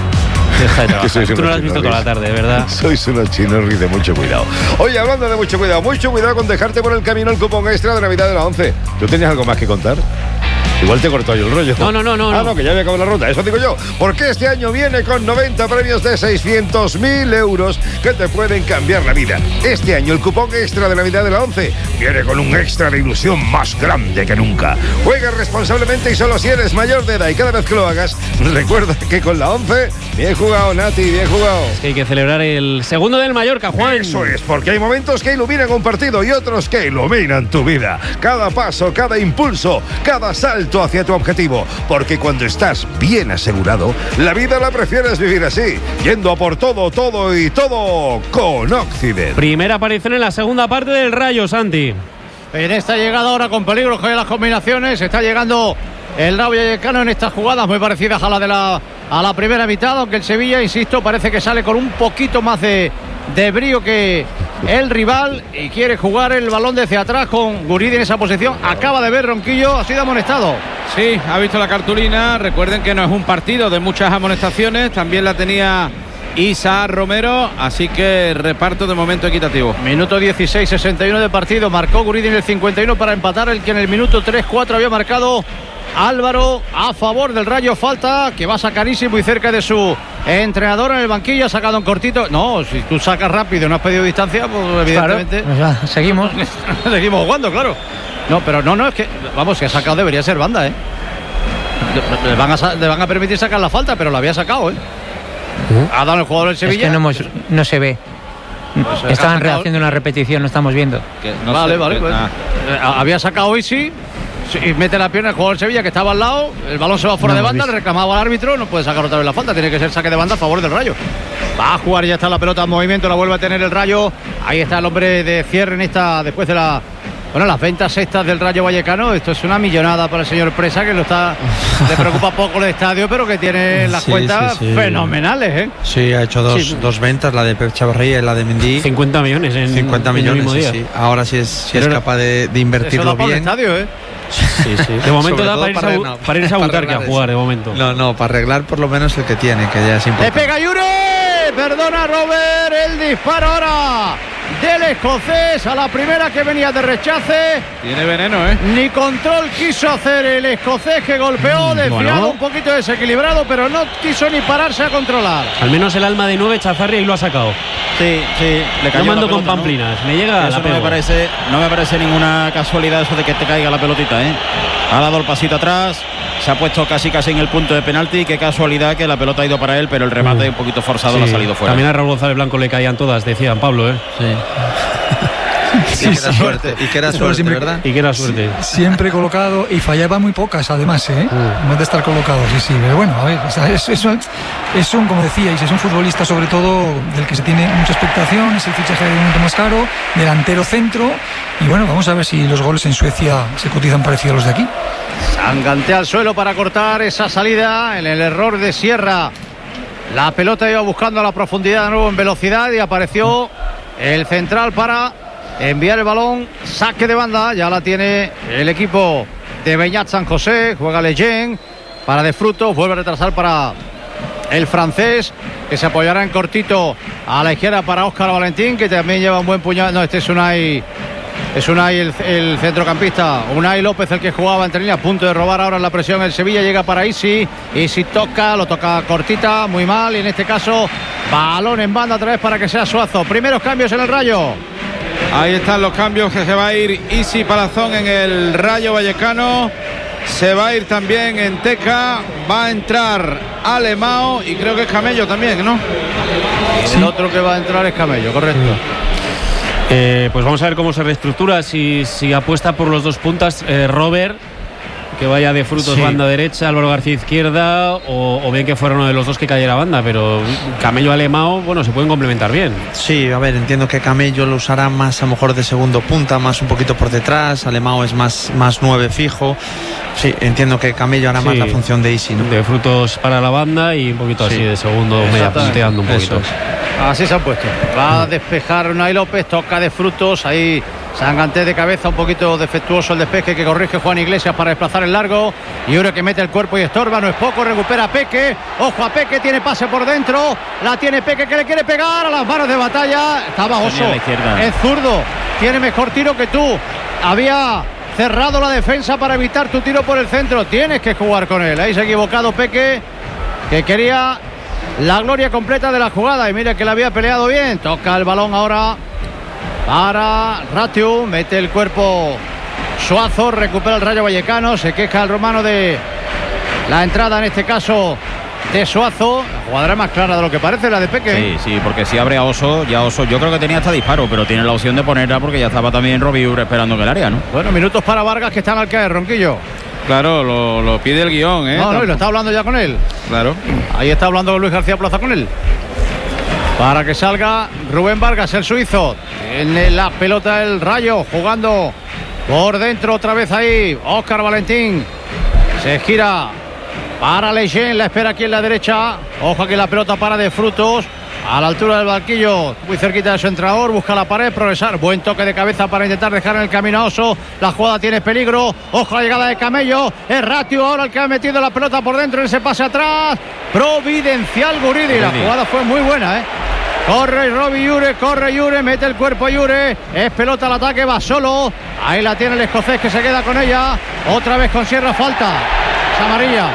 Deja de trabajar. Tú no lo has visto toda la tarde, ¿verdad? Sois unos chinorris de mucho cuidado. Oye, hablando de mucho cuidado, mucho cuidado con dejarte por el camino el cupón extra de Navidad de la once. ¿Tú tenías algo más que contar? Igual te cortó yo el rollo. No, no, no, no. Ah, no, que ya había acabado la ruta. Eso digo yo. Porque este año viene con noventa premios de seiscientos mil euros que te pueden cambiar la vida. Este año el cupón extra de Navidad de la once viene con un extra de ilusión más grande que nunca. Juega responsablemente y solo si eres mayor de edad. Y cada vez que lo hagas, recuerda que con la once, bien jugado, Nati, bien jugado. Es que hay que celebrar el segundo del Mallorca, Juan. Eso es, porque hay momentos que iluminan un partido y otros que iluminan tu vida. Cada paso, cada impulso, cada salto hacia tu objetivo, porque cuando estás bien asegurado, la vida la prefieres vivir así, yendo a por todo, todo y todo con Occident. Primera aparición en la segunda parte del Rayo, Santi. En esta llegada ahora con peligro que hay las combinaciones, está llegando el Rayo Vallecano en estas jugadas muy parecidas a la de la a la primera mitad, aunque el Sevilla, insisto, parece que sale con un poquito más de, de brío que el rival y quiere jugar el balón desde atrás con Guridi en esa posición. Acaba de ver Ronquillo, ha sido amonestado. Sí, ha visto la cartulina. Recuerden que no es un partido de muchas amonestaciones, también la tenía Isa Romero, así que reparto de momento equitativo. Minuto dieciséis, sesenta y uno de partido, marcó Guridi en el cincuenta y uno para empatar, el que en el minuto tres cuatro había marcado Álvaro a favor del Rayo. Falta que va sacarísimo y cerca de su entrenador en el banquillo. Ha sacado un cortito. No, si tú sacas rápido y no has pedido distancia, pues evidentemente claro, pues seguimos seguimos jugando, claro. No, pero no, no, es que vamos, que ha sacado debería ser banda, ¿eh? le van, a, le van a permitir sacar la falta, pero la había sacado, ¿eh? Uh-huh. Ha dado el jugador del Sevilla. Es que no, hemos, no se ve. Pues estaban haciendo una repetición, no estamos viendo. No vale, sé, vale. Pues, eh, había sacado Isi y mete la pierna el jugador del Sevilla que estaba al lado. El balón se va fuera no, de banda, le reclamaba al árbitro. No puede sacar otra vez la falta, tiene que ser saque de banda a favor del Rayo. Va a jugar, ya está la pelota en movimiento, la vuelve a tener el Rayo. Ahí está el hombre de cierre en esta, después de la. Bueno, las ventas sextas del Rayo Vallecano. Esto es una millonada para el señor Presa, que lo está, le preocupa poco el estadio, pero que tiene las sí, cuentas sí, sí. fenomenales, ¿eh? Sí, ha hecho dos, sí. dos ventas, la de Pep Chavarría y la de Mendy. cincuenta millones en cincuenta millones, en el mismo día. Sí, sí. Ahora sí es, sí es capaz de, de invertirlo eso da bien. El estadio, ¿eh? Sí, sí. De momento da para, para, irse a, para irse a Butarque a jugar, de momento. No, no, para arreglar por lo menos el que tiene, que ya es importante. ¡Le pega Yure! Perdona, Robert, el disparo ahora del escocés a la primera que venía de rechace. Tiene veneno, ¿eh? Ni control quiso hacer el escocés, que golpeó, desviado, bueno. un poquito desequilibrado, pero no quiso ni pararse a controlar. Al menos el alma de nueve, Chazarria, y lo ha sacado. Sí, sí, le cayó. No mando pelota, con pamplinas, ¿no? Me llega eso la no me parece, no me parece ninguna casualidad eso de que te caiga la pelotita, ¿eh? Ha dado el pasito atrás, se ha puesto casi casi en el punto de penalti. Qué casualidad que la pelota ha ido para él, pero el remate un poquito forzado sí. le ha salido fuera. También a Raúl González Blanco le caían todas, decían Pablo, ¿eh? Sí. Sí, y que era suerte, y que era suerte, siempre, ¿verdad? Y que era suerte. Sí, siempre colocado y fallaba muy pocas, además, ¿eh? Mm. En vez de estar colocado, sí, sí. Pero bueno, a ver, es, es, es un, como decíais, es un futbolista sobre todo del que se tiene mucha expectación, es el fichaje de momento más caro, delantero centro, y bueno, vamos a ver si los goles en Suecia se cotizan parecidos a los de aquí. Sangantea al suelo para cortar esa salida, en el error de Sierra. La pelota iba buscando a la profundidad de nuevo en velocidad y apareció el central para enviar el balón, saque de banda, ya la tiene el equipo de Beñat San José, juega Leyen para De Frutos, vuelve a retrasar para el francés, que se apoyará en cortito a la izquierda para Óscar Valentín, que también lleva un buen puñal, no, este es Unai, es Unai el, el centrocampista, Unai López el que jugaba entre líneas, a punto de robar ahora en la presión el Sevilla, llega para Isi, Isi toca, lo toca cortita, muy mal, y en este caso balón en banda otra vez para que sea Suazo. Primeros cambios en el Rayo. Ahí están los cambios, que se va a ir Isi Palazón en el Rayo Vallecano. Se va a ir también en Teca. Va a entrar Alemão y creo que es Camello también, ¿no? Sí. El otro que va a entrar es Camello, correcto. Sí. Eh, pues vamos a ver cómo se reestructura. Si, si apuesta por los dos puntas, eh, Robert, que vaya De Frutos sí. banda derecha, Álvaro García izquierda, o, o bien que fuera uno de los dos que cayera banda, pero Camello, Alemão, bueno, se pueden complementar bien. Sí, a ver, entiendo que Camello lo usará más a lo mejor de segundo punta, más un poquito por detrás, Alemão es más, más nueve fijo. Sí, entiendo que Camello hará sí. más la función de Isi, ¿no? De Frutos para la banda y un poquito sí. así de segundo, media punteando un poquito. Es. Así se han puesto. Va a despejar Unai López, toca De Frutos, ahí Sanganté de cabeza, un poquito defectuoso el despeje que corrige Juan Iglesias para desplazar el largo. Y uno que mete el cuerpo y estorba, no es poco, recupera Peque. Ojo a Peque, tiene pase por dentro. La tiene Peque, que le quiere pegar a las manos de Batalla. Estaba Oso, es zurdo, tiene mejor tiro que tú. Había cerrado la defensa para evitar tu tiro por el centro. Tienes que jugar con él. Ahí se ha equivocado Peque, que quería la gloria completa de la jugada. Y mira que la había peleado bien. Toca el balón ahora para Ratiu, mete el cuerpo Suazo, recupera el Rayo Vallecano, se queja el romano de la entrada, en este caso de Suazo. La jugada es más clara de lo que parece, la de Peque. Sí, sí, porque si abre a Oso, ya Oso, yo creo que tenía hasta disparo, pero tiene la opción de ponerla porque ya estaba también Robiur esperando en el área, ¿no? Bueno, minutos para Vargas, que está al caer, Ronquillo. Claro, lo, lo pide el guión, ¿eh? No, no, y lo está hablando ya con él. Claro. Ahí está hablando con Luis García Plaza con él. Para que salga Rubén Vargas, el suizo. Tiene la pelota el Rayo, jugando por dentro otra vez ahí. Óscar Valentín se gira para Leyen, la espera aquí en la derecha. Ojo que la pelota para De Frutos, a la altura del banquillo, muy cerquita de su entrenador, busca la pared, progresar. Buen toque de cabeza para intentar dejar en el camino a Oso. La jugada tiene peligro. Ojo a la llegada de Camello. Es Ratiu ahora el que ha metido la pelota por dentro en ese pase atrás. Providencial Guridi. La jugada fue muy buena, ¿eh? Corre Robi Yure, corre Yure, mete el cuerpo Yure, es pelota al ataque, va solo. Ahí la tiene el escocés, que se queda con ella. Otra vez con Sierra, falta. Es amarilla.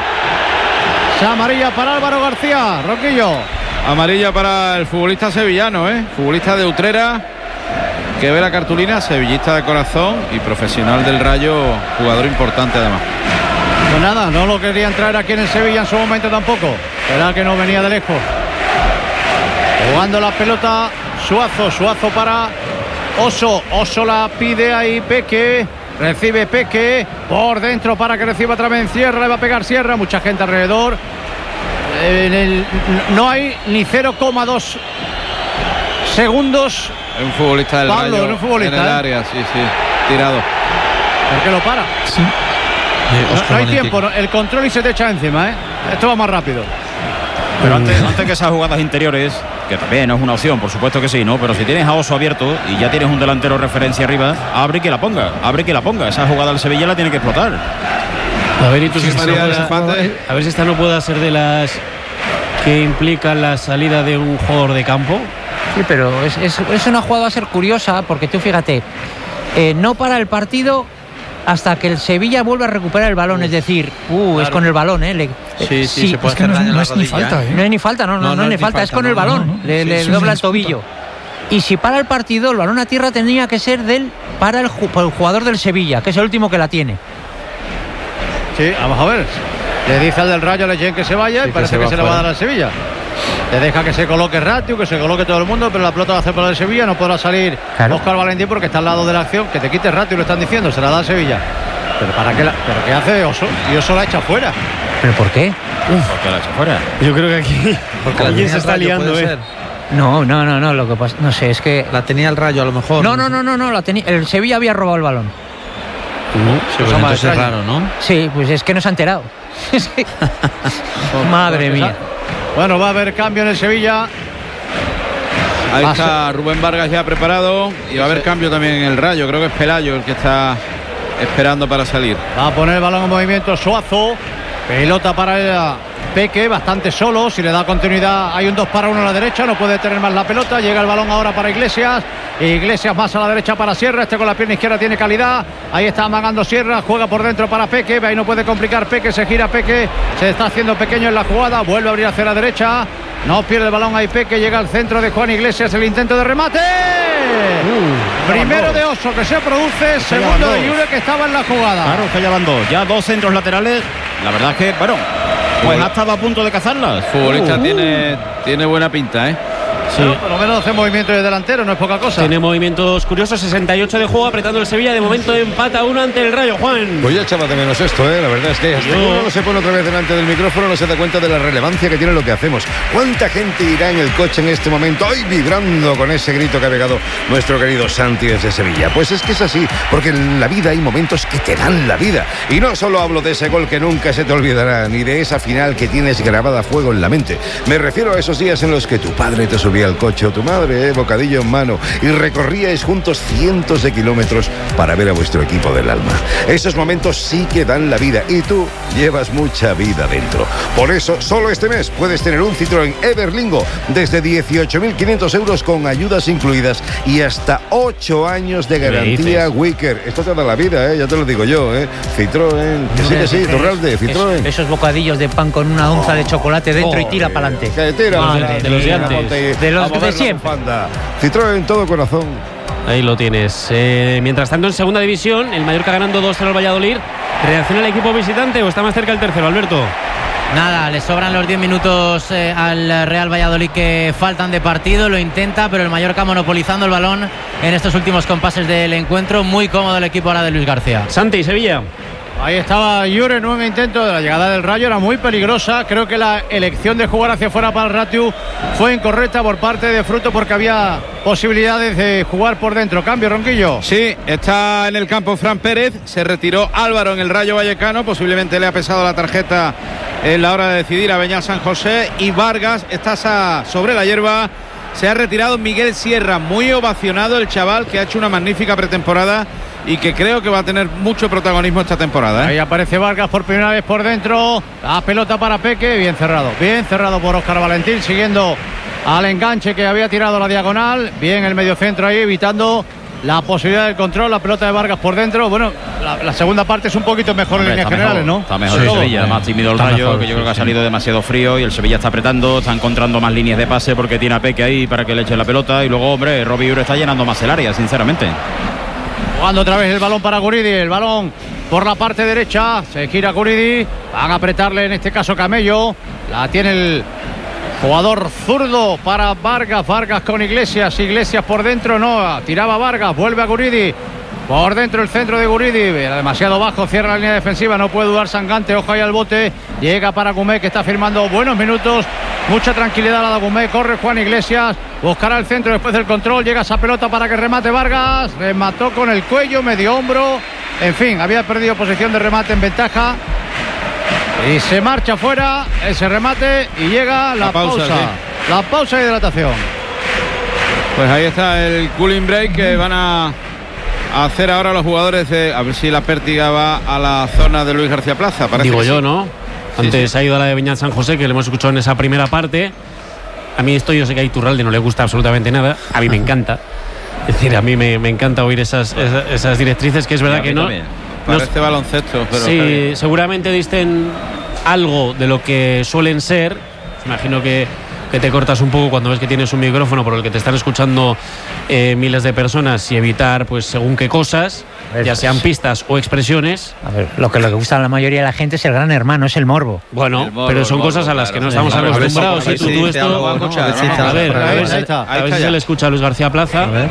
Es amarilla para Álvaro García, Roquillo. Amarilla para el futbolista sevillano, ¿eh? Futbolista de Utrera, que ve la cartulina, sevillista de corazón y profesional del Rayo, jugador importante además. Pues nada, no lo querían traer aquí en el Sevilla en su momento tampoco. Era que no venía de lejos. Jugando la pelota Suazo, Suazo para Oso. Oso la pide ahí Peque. Recibe Peque por dentro para que reciba otra vez Sierra. Le va a pegar Sierra. Mucha gente alrededor. En el, no hay ni cero coma dos segundos. Es un futbolista del Pablo, Rayo un futbolista, en el ¿eh? área, sí, sí, tirado. ¿Por qué lo para? Sí. No, no hay tiempo, ¿no? El control y se te echa encima, ¿eh? Esto va más rápido. Pero antes, antes que esas jugadas interiores, que también es una opción, por supuesto que sí, ¿no? Pero si tienes a Oso abierto y ya tienes un delantero referencia arriba, abre y que la ponga, abre y que la ponga. Esa jugada del Sevilla la tiene que explotar. A ver, y tú, Sí, si esta no María, pueda- a ver si esta no puede ser de las que implican la salida de un jugador de campo. Sí, pero es, es, es una jugada va a ser curiosa porque tú fíjate, eh, no para el partido hasta que el Sevilla vuelve a recuperar el balón, es decir, uh, es con el balón, ¿eh? Le, Sí, sí, se puede es que hacer no es- daño en no la es ni rodilla, falta, ¿eh? ¿eh? No es ni falta, no, no, no, no es es ni ni falta, falta, es con no, el no, balón, no, no. le, Sí, le sí, dobla sí, el tobillo. Y si para el partido, el balón a tierra tenía que ser del para el, ju- para el jugador del Sevilla, que es el último que la tiene. Sí, vamos a ver. Le dice al del Rayo a Leyen que se vaya Sí, y que parece se que va se le va a fuera. dar al Sevilla. Le deja que se coloque Ratio, que se coloque todo el mundo, pero la pelota va a hacer para el Sevilla. No podrá salir Claro. Óscar Valentín porque está al lado de la acción. Que te quite Ratio, lo están diciendo, se la da al Sevilla. Pero ¿para qué, la, pero qué hace Oso? Y Oso la echa fuera. ¿Pero por qué? Porque la ha hecho fuera. Yo creo que aquí Porque la alguien tenía se el está Rayo, liando, puede ¿eh? ser. No, no, no, no, lo que pasa, no sé, es que La tenía el Rayo a lo mejor. no, no, no, no, no, la tenía, el Sevilla había robado el balón. Sí, pues Cosa más entonces es extraña. raro, ¿no? Sí, pues es que no se ha enterado. Es que- Madre mía. Bueno, va a haber cambio en el Sevilla. Ahí Va a está Rubén Vargas ya preparado y va a haber cambio también en el Rayo. Creo que es Pelayo el que está esperando para salir. Va a poner el balón en movimiento Suazo. Pelota para el Peque, bastante solo. Si le da continuidad, hay un dos para uno a la derecha. No puede tener más la pelota. Llega el balón ahora para Iglesias. Iglesias más a la derecha para Sierra. Este con la pierna izquierda tiene calidad. Ahí está amagando Sierra. Juega por dentro para Peque. Ahí no puede complicar Peque. Se gira Peque. Se está haciendo pequeño en la jugada. Vuelve a abrir hacia la derecha. No pierde el balón ahí Peque. Llega al centro de Juan Iglesias. El intento de remate. Uh, Primero de Oso que se produce. Segundo de Yure que estaba en la jugada. Claro, que ya van dos. Ya dos centros laterales. La verdad es que, bueno, pues ha estado a punto de cazarlas. Futbolista Uh, tiene, tiene buena pinta, ¿eh? Sí. Pero por lo menos hace movimiento de delantero, no es poca cosa. Tiene movimientos curiosos, sesenta y ocho de juego, apretando el Sevilla. De momento empata uno ante el Rayo, Juan. Pues ya echaba de menos esto, ¿eh? La verdad es que hasta Yo- que uno no se pone otra vez delante del micrófono no se da cuenta de la relevancia que tiene lo que hacemos. ¿Cuánta gente irá en el coche en este momento hoy vibrando con ese grito que ha pegado nuestro querido Santi desde Sevilla? Pues es que es así, porque en la vida hay momentos que te dan la vida. Y no solo hablo de ese gol que nunca se te olvidará, ni de esa final que tienes grabada a fuego en la mente. Me refiero a esos días en los que tu padre te subía al coche o tu madre, eh, bocadillo en mano, y recorríais juntos cientos de kilómetros para ver a vuestro equipo del alma. Esos momentos sí que dan la vida y tú llevas mucha vida dentro. Por eso, solo este mes puedes tener un Citroën Everlingo desde dieciocho mil quinientos euros con ayudas incluidas y hasta ocho años de garantía Wicker. Esto te da la vida, eh, ya te lo digo yo, eh. Citroën, que sí, que sí, Turralde, Citroën. Es- esos bocadillos de pan con una onza de chocolate dentro y tira para adelante. Que tira, Madre de los de mía. antes. De los A mover de la siempre. bufanda. Citroën, todo corazón. Ahí lo tienes. Eh, mientras tanto, en segunda división, el Mallorca ganando dos cero al Valladolid. ¿Reacciona el equipo visitante o está más cerca el tercero, Alberto? Nada, le sobran los diez minutos eh, al Real Valladolid que faltan de partido, lo intenta, pero el Mallorca monopolizando el balón en estos últimos compases del encuentro. Muy cómodo el equipo ahora de Luis García. Santi, Sevilla. Ahí estaba Yure, nuevo intento de la llegada del Rayo, era muy peligrosa. Creo que la elección de jugar hacia afuera para el Ratiu fue incorrecta por parte de Fruto porque había posibilidades de jugar por dentro. Cambio, Ronquillo. Sí, está en el campo Fran Pérez, se retiró Álvaro en el Rayo Vallecano, posiblemente le ha pesado la tarjeta en la hora de decidir a Beñat San José, y Vargas está sobre la hierba. Se ha retirado Miguel Sierra, muy ovacionado el chaval que ha hecho una magnífica pretemporada y que creo que va a tener mucho protagonismo esta temporada, ¿eh? Ahí aparece Vargas por primera vez por dentro. La pelota para Peque, bien cerrado. Bien cerrado por Óscar Valentín, siguiendo al enganche que había tirado la diagonal. Bien el mediocentro ahí, evitando la posibilidad del control. La pelota de Vargas por dentro. Bueno, la, la segunda parte es un poquito mejor. Hombre, en líneas está generales, mejor, ¿no? Está mejor Sí. el Sevilla, más tímido el Está Rayo, mejor, que yo sí, creo que ha sí. salido demasiado frío y el Sevilla está apretando, está encontrando más líneas de pase porque tiene a Peque ahí para que le eche la pelota y luego, hombre, Robbie Ure está llenando más el área, sinceramente. Jugando otra vez el balón para Guridi. El balón por la parte derecha. Se gira Guridi. Van a apretarle en este caso Camello. La tiene el jugador zurdo para Vargas. Vargas con Iglesias. Iglesias por dentro. No. Tiraba Vargas. Vuelve a Guridi. Por dentro el centro de Guridi, era demasiado bajo, cierra la línea defensiva, no puede dudar Sangante, ojo ahí al bote, llega para Gumé que está firmando buenos minutos, mucha tranquilidad la de Gumé, corre Juan Iglesias, buscará el centro después del control, llega esa pelota para que remate Vargas, remató con el cuello, medio hombro, en fin, había perdido posición de remate en ventaja y se marcha fuera ese remate y llega la, la pausa, pausa sí. la pausa de hidratación. Pues ahí está el cooling break que van a a hacer ahora los jugadores de, a ver si la pértiga va a la zona de Luis García Plaza. Parece Digo yo, sí. ¿no? Antes sí, sí. ha ido a la de Beñat San José, que le hemos escuchado en esa primera parte. A mí esto yo sé que a Iturralde no le gusta absolutamente nada. A mí me encanta. Es decir, a mí me, me encanta oír esas, esas, esas directrices, que es verdad que no... También. Parece no, baloncesto, pero... Sí, seguramente disten algo de lo que suelen ser. Imagino que... que te cortas un poco cuando ves que tienes un micrófono por el que te están escuchando eh, miles de personas y evitar pues según qué cosas, ver, ya sean pistas o expresiones. A ver, lo que lo que gusta a la mayoría de la gente es el Gran Hermano, es el morbo. Bueno, el morbo, pero son morbo, cosas a las claro, que no sí, estamos claro, acostumbrados. ver, Y tú, tú esto, a ver, a ver, a ver si se le escucha a Luis García Plaza. A ver.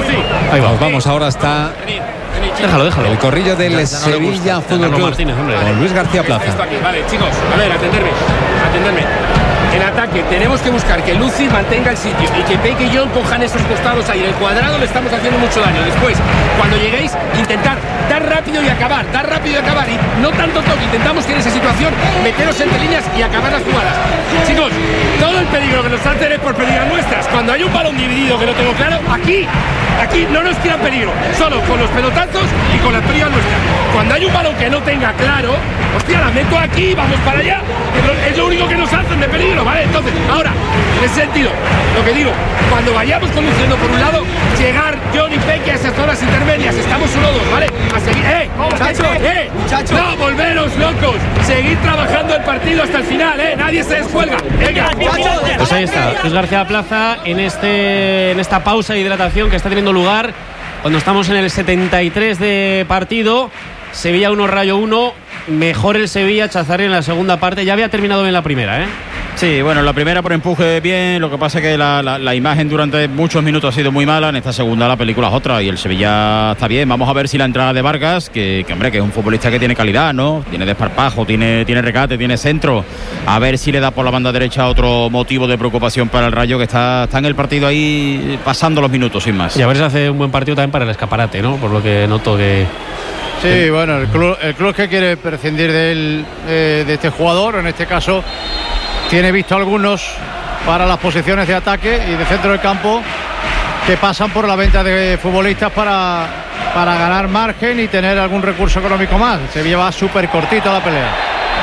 Ahí vamos, vamos, ahora está... Déjalo, déjalo. El corrillo del ya, Sevilla Fútbol Club Martínez, hombre. Con Luis García Plaza. Vale, chicos, a ver, atenderme, atenderme. En ataque tenemos que buscar que Luci mantenga el sitio y que Peque y John cojan esos costados ahí. En el cuadrado le estamos haciendo mucho daño. Después, cuando lleguéis, intentar dar rápido y acabar, dar rápido y acabar. Y no tanto toque, intentamos que en esa situación meteros entre líneas y acabar las jugadas. Chicos, todo el peligro que nos hacen es por pérdidas nuestras. Cuando hay un balón dividido que no tengo claro, aquí, aquí no nos tiran peligro. Solo con los pelotazos y con las pérdidas nuestras. Cuando hay un balón que no tenga claro, hostia, la meto aquí, vamos para allá. Es lo único que nos hacen de peligro. Vale, entonces, ahora, en ese sentido, lo que digo, cuando vayamos conduciendo por un lado, llegar John y Peque a esas zonas intermedias, estamos uno dos, ¿vale? A seguir, ¡eh! ¡Muchachos! ¡Eh! ¡Muchachos! ¡No, volveros locos! Seguir trabajando el partido hasta el final, ¿eh? Nadie se descuelga. ¡Venga! Pues ahí está, Luis García Plaza en, este, en esta pausa de hidratación que está teniendo lugar cuando estamos en el setenta y tres de partido. Sevilla uno, Rayo uno. Mejor el Sevilla, Chazarri en la segunda parte. Ya había terminado bien la primera, ¿eh? Sí, bueno, la primera por empuje bien. Lo que pasa es que la, la, la imagen durante muchos minutos ha sido muy mala. En esta segunda la película es otra y el Sevilla está bien. Vamos a ver si la entrada de Vargas, que, que hombre, que es un futbolista que tiene calidad, ¿no? Tiene desparpajo, tiene, tiene recate, tiene centro. A ver si le da por la banda derecha otro motivo de preocupación para el Rayo, que está, está en el partido ahí pasando los minutos sin más. Y a ver si hace un buen partido también para el escaparate, ¿no? Por lo que noto que... Sí, bueno, el club, el club que quiere prescindir de, él, eh, de este jugador, en este caso, tiene visto algunos para las posiciones de ataque y de centro del campo que pasan por la venta de futbolistas para, para ganar margen y tener algún recurso económico más. Se lleva súper cortito la pelea.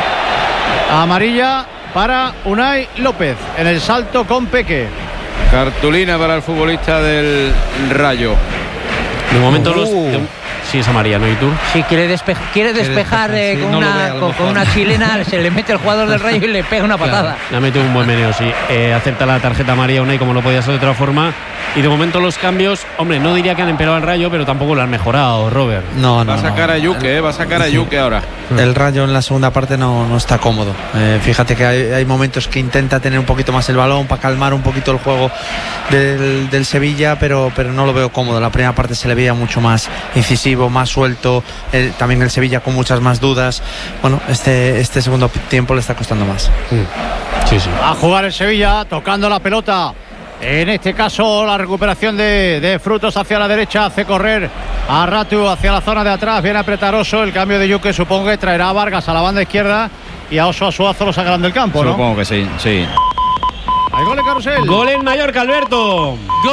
Amarilla para Unai López en el salto con Peque. Cartulina para el futbolista del Rayo. De momento uh. los... De... Sí, es amarilla, ¿no? ¿Y tú? Sí, quiere, despe quiere despejar eh, sí, con, no una, con, con una chilena, se le mete el jugador del Rayo y le pega una patada. Claro, le ha metido un buen meneo, sí. Eh, acepta la tarjeta amarilla Unai, como no podía ser de otra forma. Y de momento los cambios, hombre, no diría que han empeorado al Rayo, pero tampoco lo han mejorado, Robert. No, no. Va a sacar no. a Yuke, eh, va a sacar a Yuke ahora. El Rayo en la segunda parte no, no está cómodo. Eh, fíjate que hay, hay momentos que intenta tener un poquito más el balón para calmar un poquito el juego del, del Sevilla, pero, pero no lo veo cómodo. La primera parte se le veía mucho más incisivo, más suelto. El, también el Sevilla con muchas más dudas. Bueno, este, este segundo tiempo le está costando más. Sí, sí. A jugar el Sevilla, tocando la pelota. En este caso la recuperación de, de Frutos hacia la derecha, hace correr a Ratu hacia la zona de atrás, viene a apretar Oso, el cambio de Yuke supongo que traerá a Vargas a la banda izquierda y a Oso a Suazo lo sacarán del campo, ¿no? Supongo que sí, sí. Hay gol en Carrusel. Gol en Mallorca, Alberto.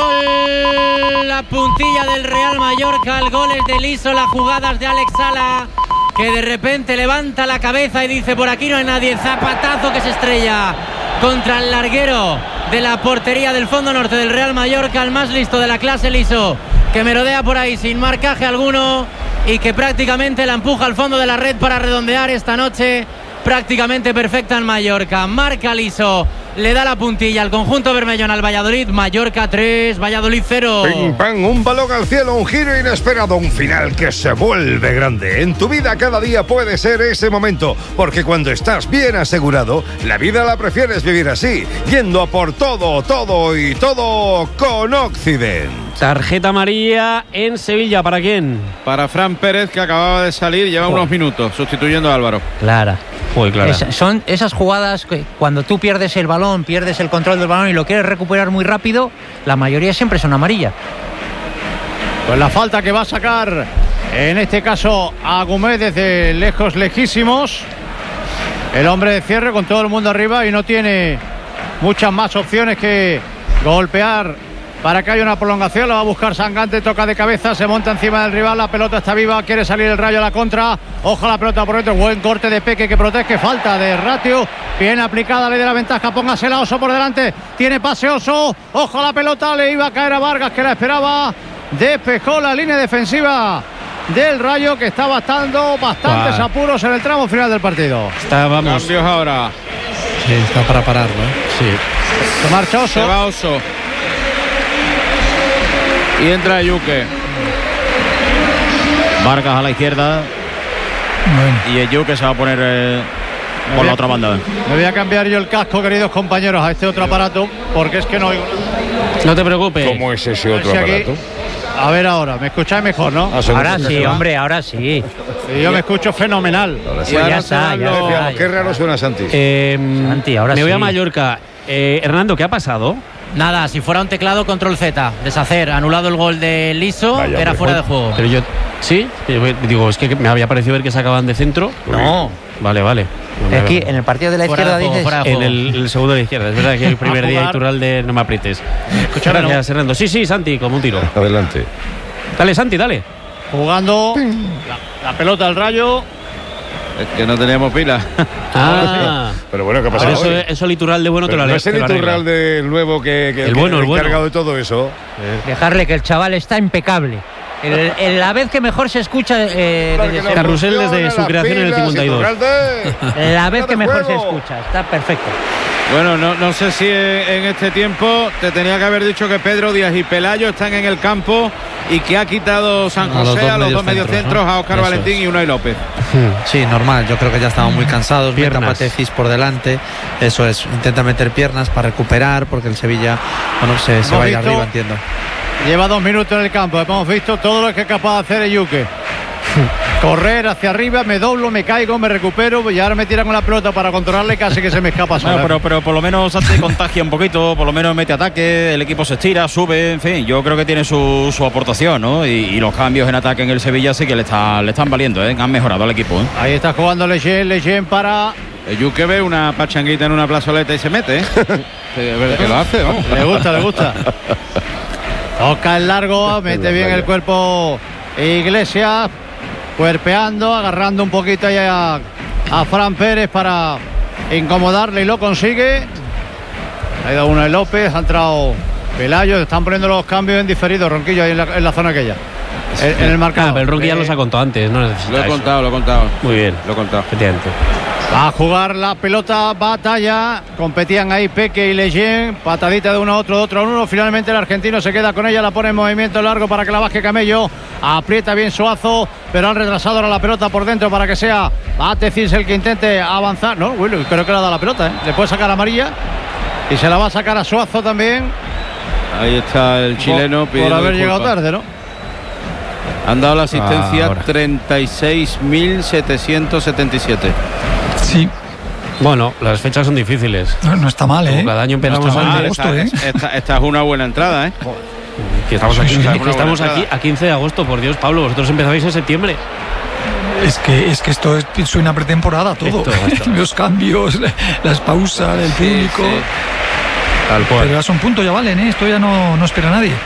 Gol, la puntilla del Real Mallorca, el gol es de Liso, las jugadas de Alex Sala, que de repente levanta la cabeza y dice por aquí no hay nadie, zapatazo que se estrella contra el larguero de la portería del fondo norte del Real Mallorca, el más listo de la clase, Liso, que merodea por ahí sin marcaje alguno y que prácticamente la empuja al fondo de la red para redondear esta noche prácticamente perfecta en Mallorca. Marca Liso, le da la puntilla al conjunto bermellón al Valladolid. Mallorca tres, Valladolid cero. Pim, pam, un balón al cielo, un giro inesperado, un final que se vuelve grande. En tu vida cada día puede ser ese momento, porque cuando estás bien asegurado, la vida la prefieres vivir así, yendo a por todo, todo y todo con Occident. Tarjeta amarilla en Sevilla, ¿para quién? Para Fran Pérez, que acababa de salir, lleva oh. unos minutos, sustituyendo a Álvaro. Clara. Uy, Clara. Es, son esas jugadas que cuando tú pierdes el balón, pierdes el control del balón y lo quieres recuperar muy rápido, la mayoría siempre son amarillas. Pues la falta que va a sacar, en este caso, a Gómez desde lejos, lejísimos. El hombre de cierre con todo el mundo arriba y no tiene muchas más opciones que golpear para que haya una prolongación. La va a buscar Sangante, toca de cabeza, se monta encima del rival, la pelota está viva, quiere salir el Rayo a la contra. Ojo la pelota por dentro, buen corte de Peque que protege, falta de Ratio, bien aplicada, ley de la ventaja, póngasela Oso por delante, tiene pase Oso, ojo la pelota, le iba a caer a Vargas que la esperaba, despejó la línea defensiva del Rayo, que está bastando bastantes wow. apuros en el tramo final del partido. Está, vamos. Cambios ahora. Sí, está para parar, ¿no? Sí. Se marcha Oso. Se va Oso. Y entra Yuque. Vargas a la izquierda. Bueno. Y el Yuque se va a poner eh, por la otra banda. Me voy a cambiar yo el casco, queridos compañeros, a este otro aparato, porque es que no oigo. No te preocupes. ¿Cómo es ese otro aparato? Aquí, a ver ahora, me escucháis mejor, ¿no? Ah, ahora sí, hombre, ahora sí. Y yo me escucho fenomenal. Ahora sí. Pues ya está, ya lo... está. Qué raro suena Santi. Eh, Santi, ahora me voy sí. a Mallorca. Eh, Hernando, ¿qué ha pasado? Nada, si fuera un teclado, control Z, deshacer, anulado el gol de Liso, Vaya, era fuera de juego. Pero yo, ¿sí? Digo, es que me había parecido ver que sacaban de centro. No. Vale, vale. No aquí, en el partido de la izquierda de juego, dices. De en el, el segundo de la izquierda, es verdad que el primer día Iturralde no me aprietes. Escuchar, Gracias, Hernando. Sí, sí, Santi, como un tiro. Adelante. Dale, Santi, dale. Jugando la, la pelota al Rayo. Es que no teníamos pila. Ah, pero bueno, ¿qué ha pasado? Eso, hoy? eso el Iturralde bueno pero te lo no es el Iturralde del nuevo que, que el, el bueno, que el bueno. encargado de todo eso. Dejarle que el chaval está impecable. El, el, la vez que mejor se escucha eh, desde no Carrusel desde su creación en el cincuenta y dos. La vez que mejor se escucha, está perfecto. Bueno, no, no sé si en este tiempo te tenía que haber dicho que Pedro Díaz y Pelayo están en el campo y que ha quitado San José a los dos mediocentros, ¿no? A Óscar Valentín y Unai López. Sí, normal, yo creo que ya estaban muy cansados. Meta Patecis por delante, eso es, intenta meter piernas para recuperar, porque el Sevilla, bueno, se, se va a ir arriba, entiendo. Lleva dos minutos en el campo, hemos visto todo lo que es capaz de hacer el Yuque. Correr hacia arriba, me doblo, me caigo, me recupero y ahora me tiran con la pelota para controlarle, casi que se me escapa sola. No, pero, pero por lo menos se contagia un poquito, por lo menos mete ataque, el equipo se estira, sube, en fin, yo creo que tiene su, su aportación, ¿no? Y, y los cambios en ataque en el Sevilla sí que le, está, le están valiendo, ¿eh? Han mejorado al equipo, ¿eh? Ahí está jugando Leyen, Leyen para... El Yuque ve una pachanguita en una plazoleta y se mete, ¿eh? que lo hace, vamos. Le gusta, le gusta. Toca el largo, mete bien el cuerpo Iglesias, cuerpeando, agarrando un poquito ahí a, a Fran Pérez para incomodarle y lo consigue. Ha ido uno de López, ha entrado Pelayo, están poniendo los cambios en diferido, Ronquillo ahí en la, en la zona aquella. En, en el marcador. Ah, pero el Ronquillo ya los ha contado antes, no necesita Lo he eso. contado, lo he contado. Muy bien, lo he contado. Efectivamente. Va a jugar la pelota, batalla, competían ahí Peque y Leyen, patadita de uno a otro, de otro a uno, finalmente el argentino se queda con ella, la pone en movimiento largo para que la baje Camello, aprieta bien Suazo, pero han retrasado ahora la pelota por dentro para que sea Batecis el que intente avanzar, no, bueno, creo que le ha dado la pelota, ¿eh? Le puede sacar amarilla y se la va a sacar a Suazo también. Ahí está el chileno por, por haber llegado tarde, ¿no? Han dado la asistencia Ahora. treinta y seis mil setecientos setenta y siete. Sí. Bueno, las fechas son difíciles. No, no está mal, ¿eh? Como cada año empezamos no antes. de agosto, ¿eh? Esta, esta es una buena entrada, ¿eh? Que estamos, Sí, aquí, sí, que sí. estamos aquí a quince de agosto, por Dios, Pablo. Vosotros empezabais en septiembre. Es que, es que esto es, suena pretemporada todo. Esto, esto. Los cambios, las pausas, el público. Sí, sí. Tal cual. Pero ya son puntos, ya valen, ¿eh? Esto ya no, no espera a nadie.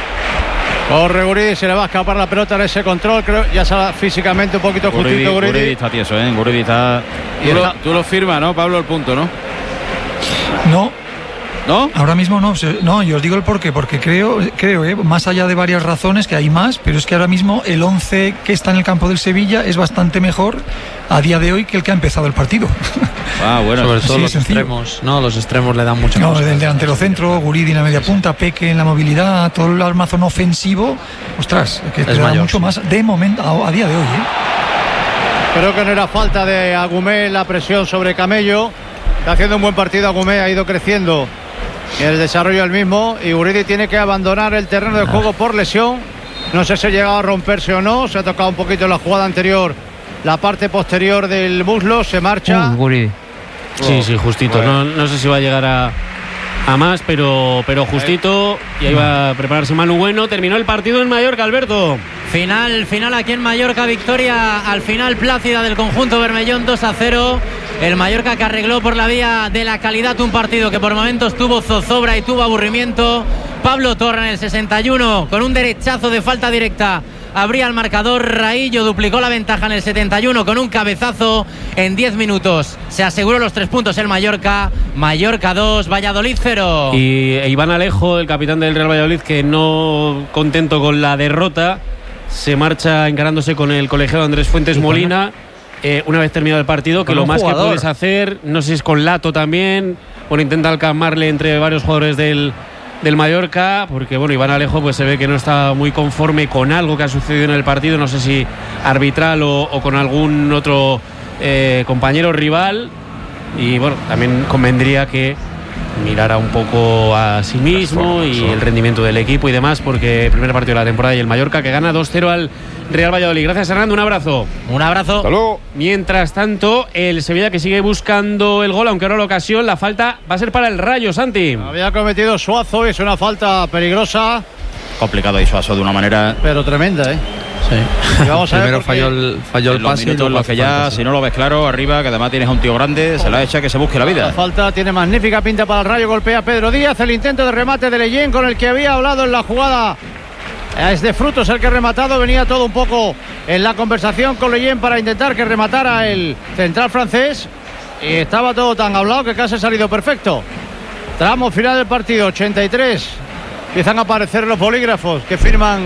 Corre Guridi, se le va a escapar la pelota en ese control, creo, ya sale físicamente un poquito Guridi, justito Guridi. Guridi está tieso, ¿eh? Guridi está... Tú lo, tú lo firmas, ¿no, Pablo, el punto, no? No, ¿no? Ahora mismo no, no, yo os digo el porqué, porque creo, creo eh, más allá de varias razones, que hay más, pero es que ahora mismo el once que está en el campo del Sevilla es bastante mejor a día de hoy que el que ha empezado el partido. Ah, bueno, sobre todo sí, los sencillo. extremos, ¿no? Los extremos le dan mucho. No, el delantero centro, Guridi en la media punta, Peque en la movilidad, todo el armazón ofensivo, ostras, que te es da mayor, mucho sí. más de momento a, a día de hoy, ¿eh? Creo que no era falta de Agumé la presión sobre Camello. Está haciendo un buen partido Agumé, ha ido creciendo en el desarrollo del mismo, y Guridi tiene que abandonar el terreno de juego por lesión. No sé si ha llegado a romperse o no, se ha tocado un poquito en la jugada anterior, la parte posterior del muslo, se marcha. Uh, Guridi. Sí, sí, justito. No, no sé si va a llegar a, a más, pero, pero justito. Y ahí va a prepararse Manu Bueno. Terminó el partido en Mallorca, Alberto. Final, final aquí en Mallorca, victoria al final plácida del conjunto bermellón, dos a cero. El Mallorca que arregló por la vía de la calidad un partido que por momentos tuvo zozobra y tuvo aburrimiento. Pablo Torra en el sesenta y uno con un derechazo de falta directa abría el marcador. Raillo duplicó la ventaja en el setenta y uno con un cabezazo. En diez minutos se aseguró los tres puntos el Mallorca. Mallorca dos, Valladolid cero. Y Iván Alejo, el capitán del Real Valladolid, que no contento con la derrota, se marcha encarándose con el colegiado Andrés Fuentes Molina. Eh, una vez terminado el partido, que lo más jugador. que puedes hacer, no sé si es con Lato también, bueno, intenta calmarle entre varios jugadores del, del Mallorca, porque bueno, Iván Alejo pues se ve que no está muy conforme con algo que ha sucedido en el partido, no sé si arbitral o, o con algún otro eh, compañero rival, y bueno, también convendría que mirara un poco a sí mismo y el rendimiento del equipo y demás, porque el primer partido de la temporada y el Mallorca que gana dos cero al Real Valladolid. Gracias, Hernando, un abrazo. Un abrazo. Hasta luego. Mientras tanto, el Sevilla que sigue buscando el gol, aunque ahora la ocasión, la falta va a ser para el Rayo, Santi. Había cometido Suazo, es una falta peligrosa. Complicado y Suazo de una manera... pero tremenda, ¿eh? Sí. Y vamos a ver Primero porque... falló el, falló el en los pase. minutos en los que ya, si no lo ves claro, arriba, que además tienes a un tío grande, se la echa que se busque la vida. La falta tiene magnífica pinta para el Rayo, golpea Pedro Díaz, el intento de remate de Leyen con el que había hablado en la jugada. Es de Frutos el que ha rematado, venía todo un poco en la conversación con Leyen para intentar que rematara el central francés, y estaba todo tan hablado que casi ha salido perfecto. Tramo final del partido, ochenta y tres. Empiezan a aparecer los bolígrafos que firman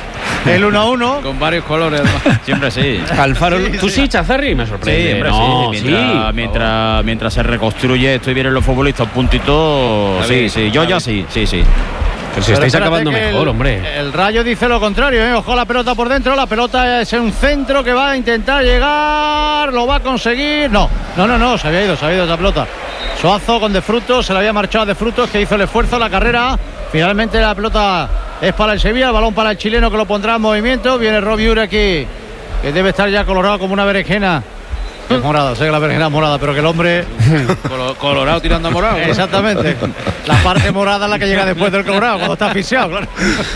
el uno a uno. Con varios colores, además. Siempre sí. Alfaro, Sí, tú sí. sí, Chazarri, me sorprende. Sí, siempre no, sí. sí. Mientras, mientras, mientras se reconstruye esto y vienen los futbolistas puntitos, sí, sí. Yo ya sí, sí, sí. Pero si Pero estáis espérate acabando que mejor, el, hombre. El Rayo dice lo contrario, ¿eh? Ojo, la pelota por dentro. La pelota es un centro que va a intentar llegar. Lo va a conseguir. No, no, no, no. Se había ido, se había ido esa pelota. Suazo con De Frutos. Se le había marchado De Frutos, que hizo el esfuerzo, la carrera. Finalmente la pelota es para el Sevilla. El balón para el chileno, que lo pondrá en movimiento. Viene Robiure aquí, que debe estar ya colorado como una berenjena. Es morada, sé que la berenjena es morada, pero que el hombre... Colorado tirando a morado. Exactamente. La parte morada es la que llega después del colorado, cuando está asfixiado, claro.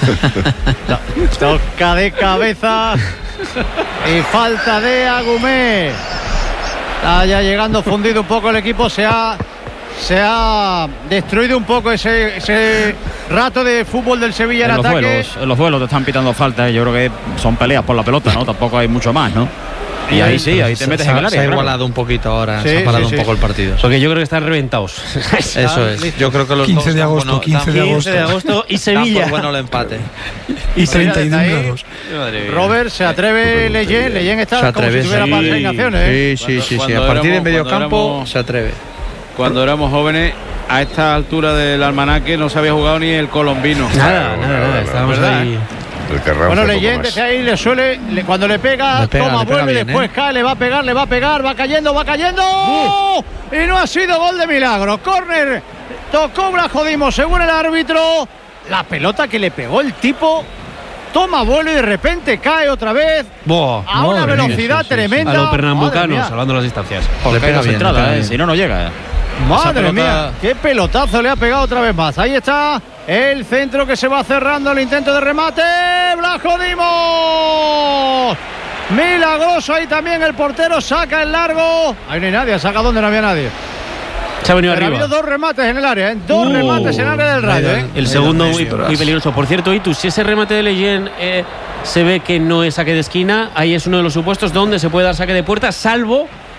Toca de cabeza y falta de Agumé. Está ya llegando fundido un poco el equipo. Se ha, se ha destruido un poco ese, ese rato de fútbol del Sevilla en, En los, ataque. duelos, en los duelos te están pitando falta, yo creo que son peleas por la pelota, ¿no? Tampoco hay mucho más, ¿no? Y ahí sí, ahí te metes se, en el área. Se ha claro. igualado un poquito ahora, Sí, se ha parado sí, un sí. poco el partido. Porque yo creo que están reventados. Eso es. Yo creo que los quince dos de dan agosto, bueno- quince de dan- agosto. quince de agosto y dan Sevilla. por bueno el empate. Y treinta y uno Ahí, grados. Robert, se atreve Leyen. Leyen está Se como atreve, si tuviera sí. más naciones, ¿eh? Sí, sí, sí, sí. Cuando A partir de éramos- medio cuando campo éramos- se atreve. Cuando éramos jóvenes, a esta altura del almanaque no se había jugado ni el colombino. Nada, nada, nada. Estábamos ¿Verdad? ahí. El Carranza Bueno, poco Leyen más. desde ahí le suele, le- cuando le pega, Le pega, toma, le pega vuelve, bien, después ¿eh? cae, le va a pegar, le va a pegar, va cayendo, va cayendo. Y no ha sido gol de milagro. Córner, tocó Blasco Dimo, según el árbitro. La pelota que le pegó el tipo toma vuelo y de repente cae otra vez Buah, a una madre mía, velocidad sí, sí, sí. tremenda. A los Madre pernambucanos, mía. salvando las distancias. Porque pega no se bien, entrada, le pega ¿eh? bien. Si no, no llega. Madre Esa pelota- mía, qué pelotazo le ha pegado otra vez más. Ahí está el centro que se va cerrando, el intento de remate. Blasco Dimos. Milagroso ahí también el portero, saca el largo. Ahí no hay nadie, saca donde no había nadie. Se ha venido Pero ha arriba. habido dos remates en el área, ¿eh? Dos Uh, remates en el área del Rayo, ¿eh? El segundo muy, muy peligroso. Por cierto, Itu, si ese remate de Leyen eh, se ve que no es saque de esquina, ahí es uno de los supuestos donde se puede dar saque de puerta, salvo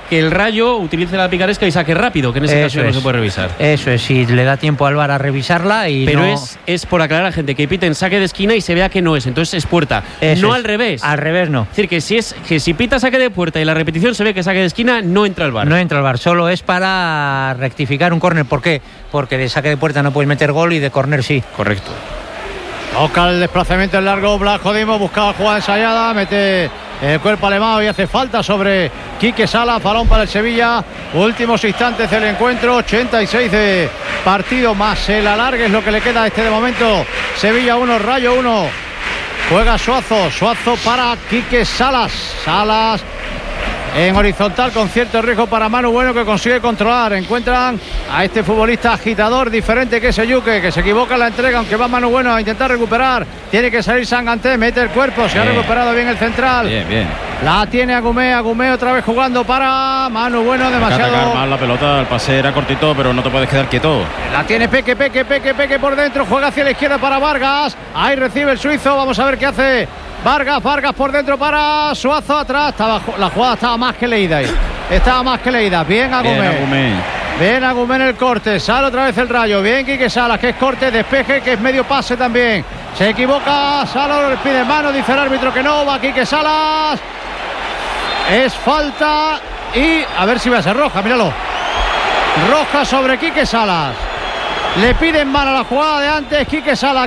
que el Rayo utilice la picaresca y saque rápido, que en ese Eso caso ya no es. se puede revisar. Eso es, si le da tiempo al V A R a revisarla y Pero no... es, es por aclarar a la gente que piten saque de esquina y se vea que no es, entonces es puerta. Eso no es. al revés. Al revés no. Es decir, que si, es, que si pita saque de puerta y la repetición se ve que saque de esquina, no entra el V A R. No entra el V A R, solo es para rectificar un córner. ¿Por qué? Porque de saque de puerta no puedes meter gol y de córner sí. Correcto. Toca el desplazamiento en largo, Blasco Dimo buscaba jugada ensayada, mete el cuerpo alemán y hace falta sobre Quique Salas, balón para el Sevilla, últimos instantes del encuentro, ochenta y seis de partido más el alargue es lo que le queda a este de momento. Sevilla uno, Rayo uno, juega Suazo, Suazo para Quique Salas, Salas en horizontal con cierto riesgo para Manu Bueno, que consigue controlar. Encuentran a este futbolista agitador diferente que es Yuque, que se equivoca en la entrega, aunque va Manu Bueno a intentar recuperar. Tiene que salir Sanganté, mete el cuerpo, se bien. ha recuperado bien el central. Bien, bien. La tiene Agumé, Agumé otra vez jugando para Manu Bueno, demasiado. Atacar más la pelota, el pase era cortito, pero no te puedes quedar quieto. La tiene Peque, Peque, Peque, Peque por dentro, juega hacia la izquierda para Vargas. Ahí recibe el suizo, vamos a ver qué hace Vargas, Vargas por dentro para Suazo, atrás. Estaba, la jugada estaba más que leída ahí. Estaba más que leída. Bien Agumé. Bien Agumé. Bien Agumé en el corte. Sale otra vez el Rayo. Bien Quique Salas, que es corte, despeje, que es medio pase también. Se equivoca, Salas le pide mano, dice el árbitro que no, va Quique Salas. Es falta y a ver si va a ser roja, míralo. Roja sobre Quique Salas. Le piden mano a la jugada de antes, Quique Salas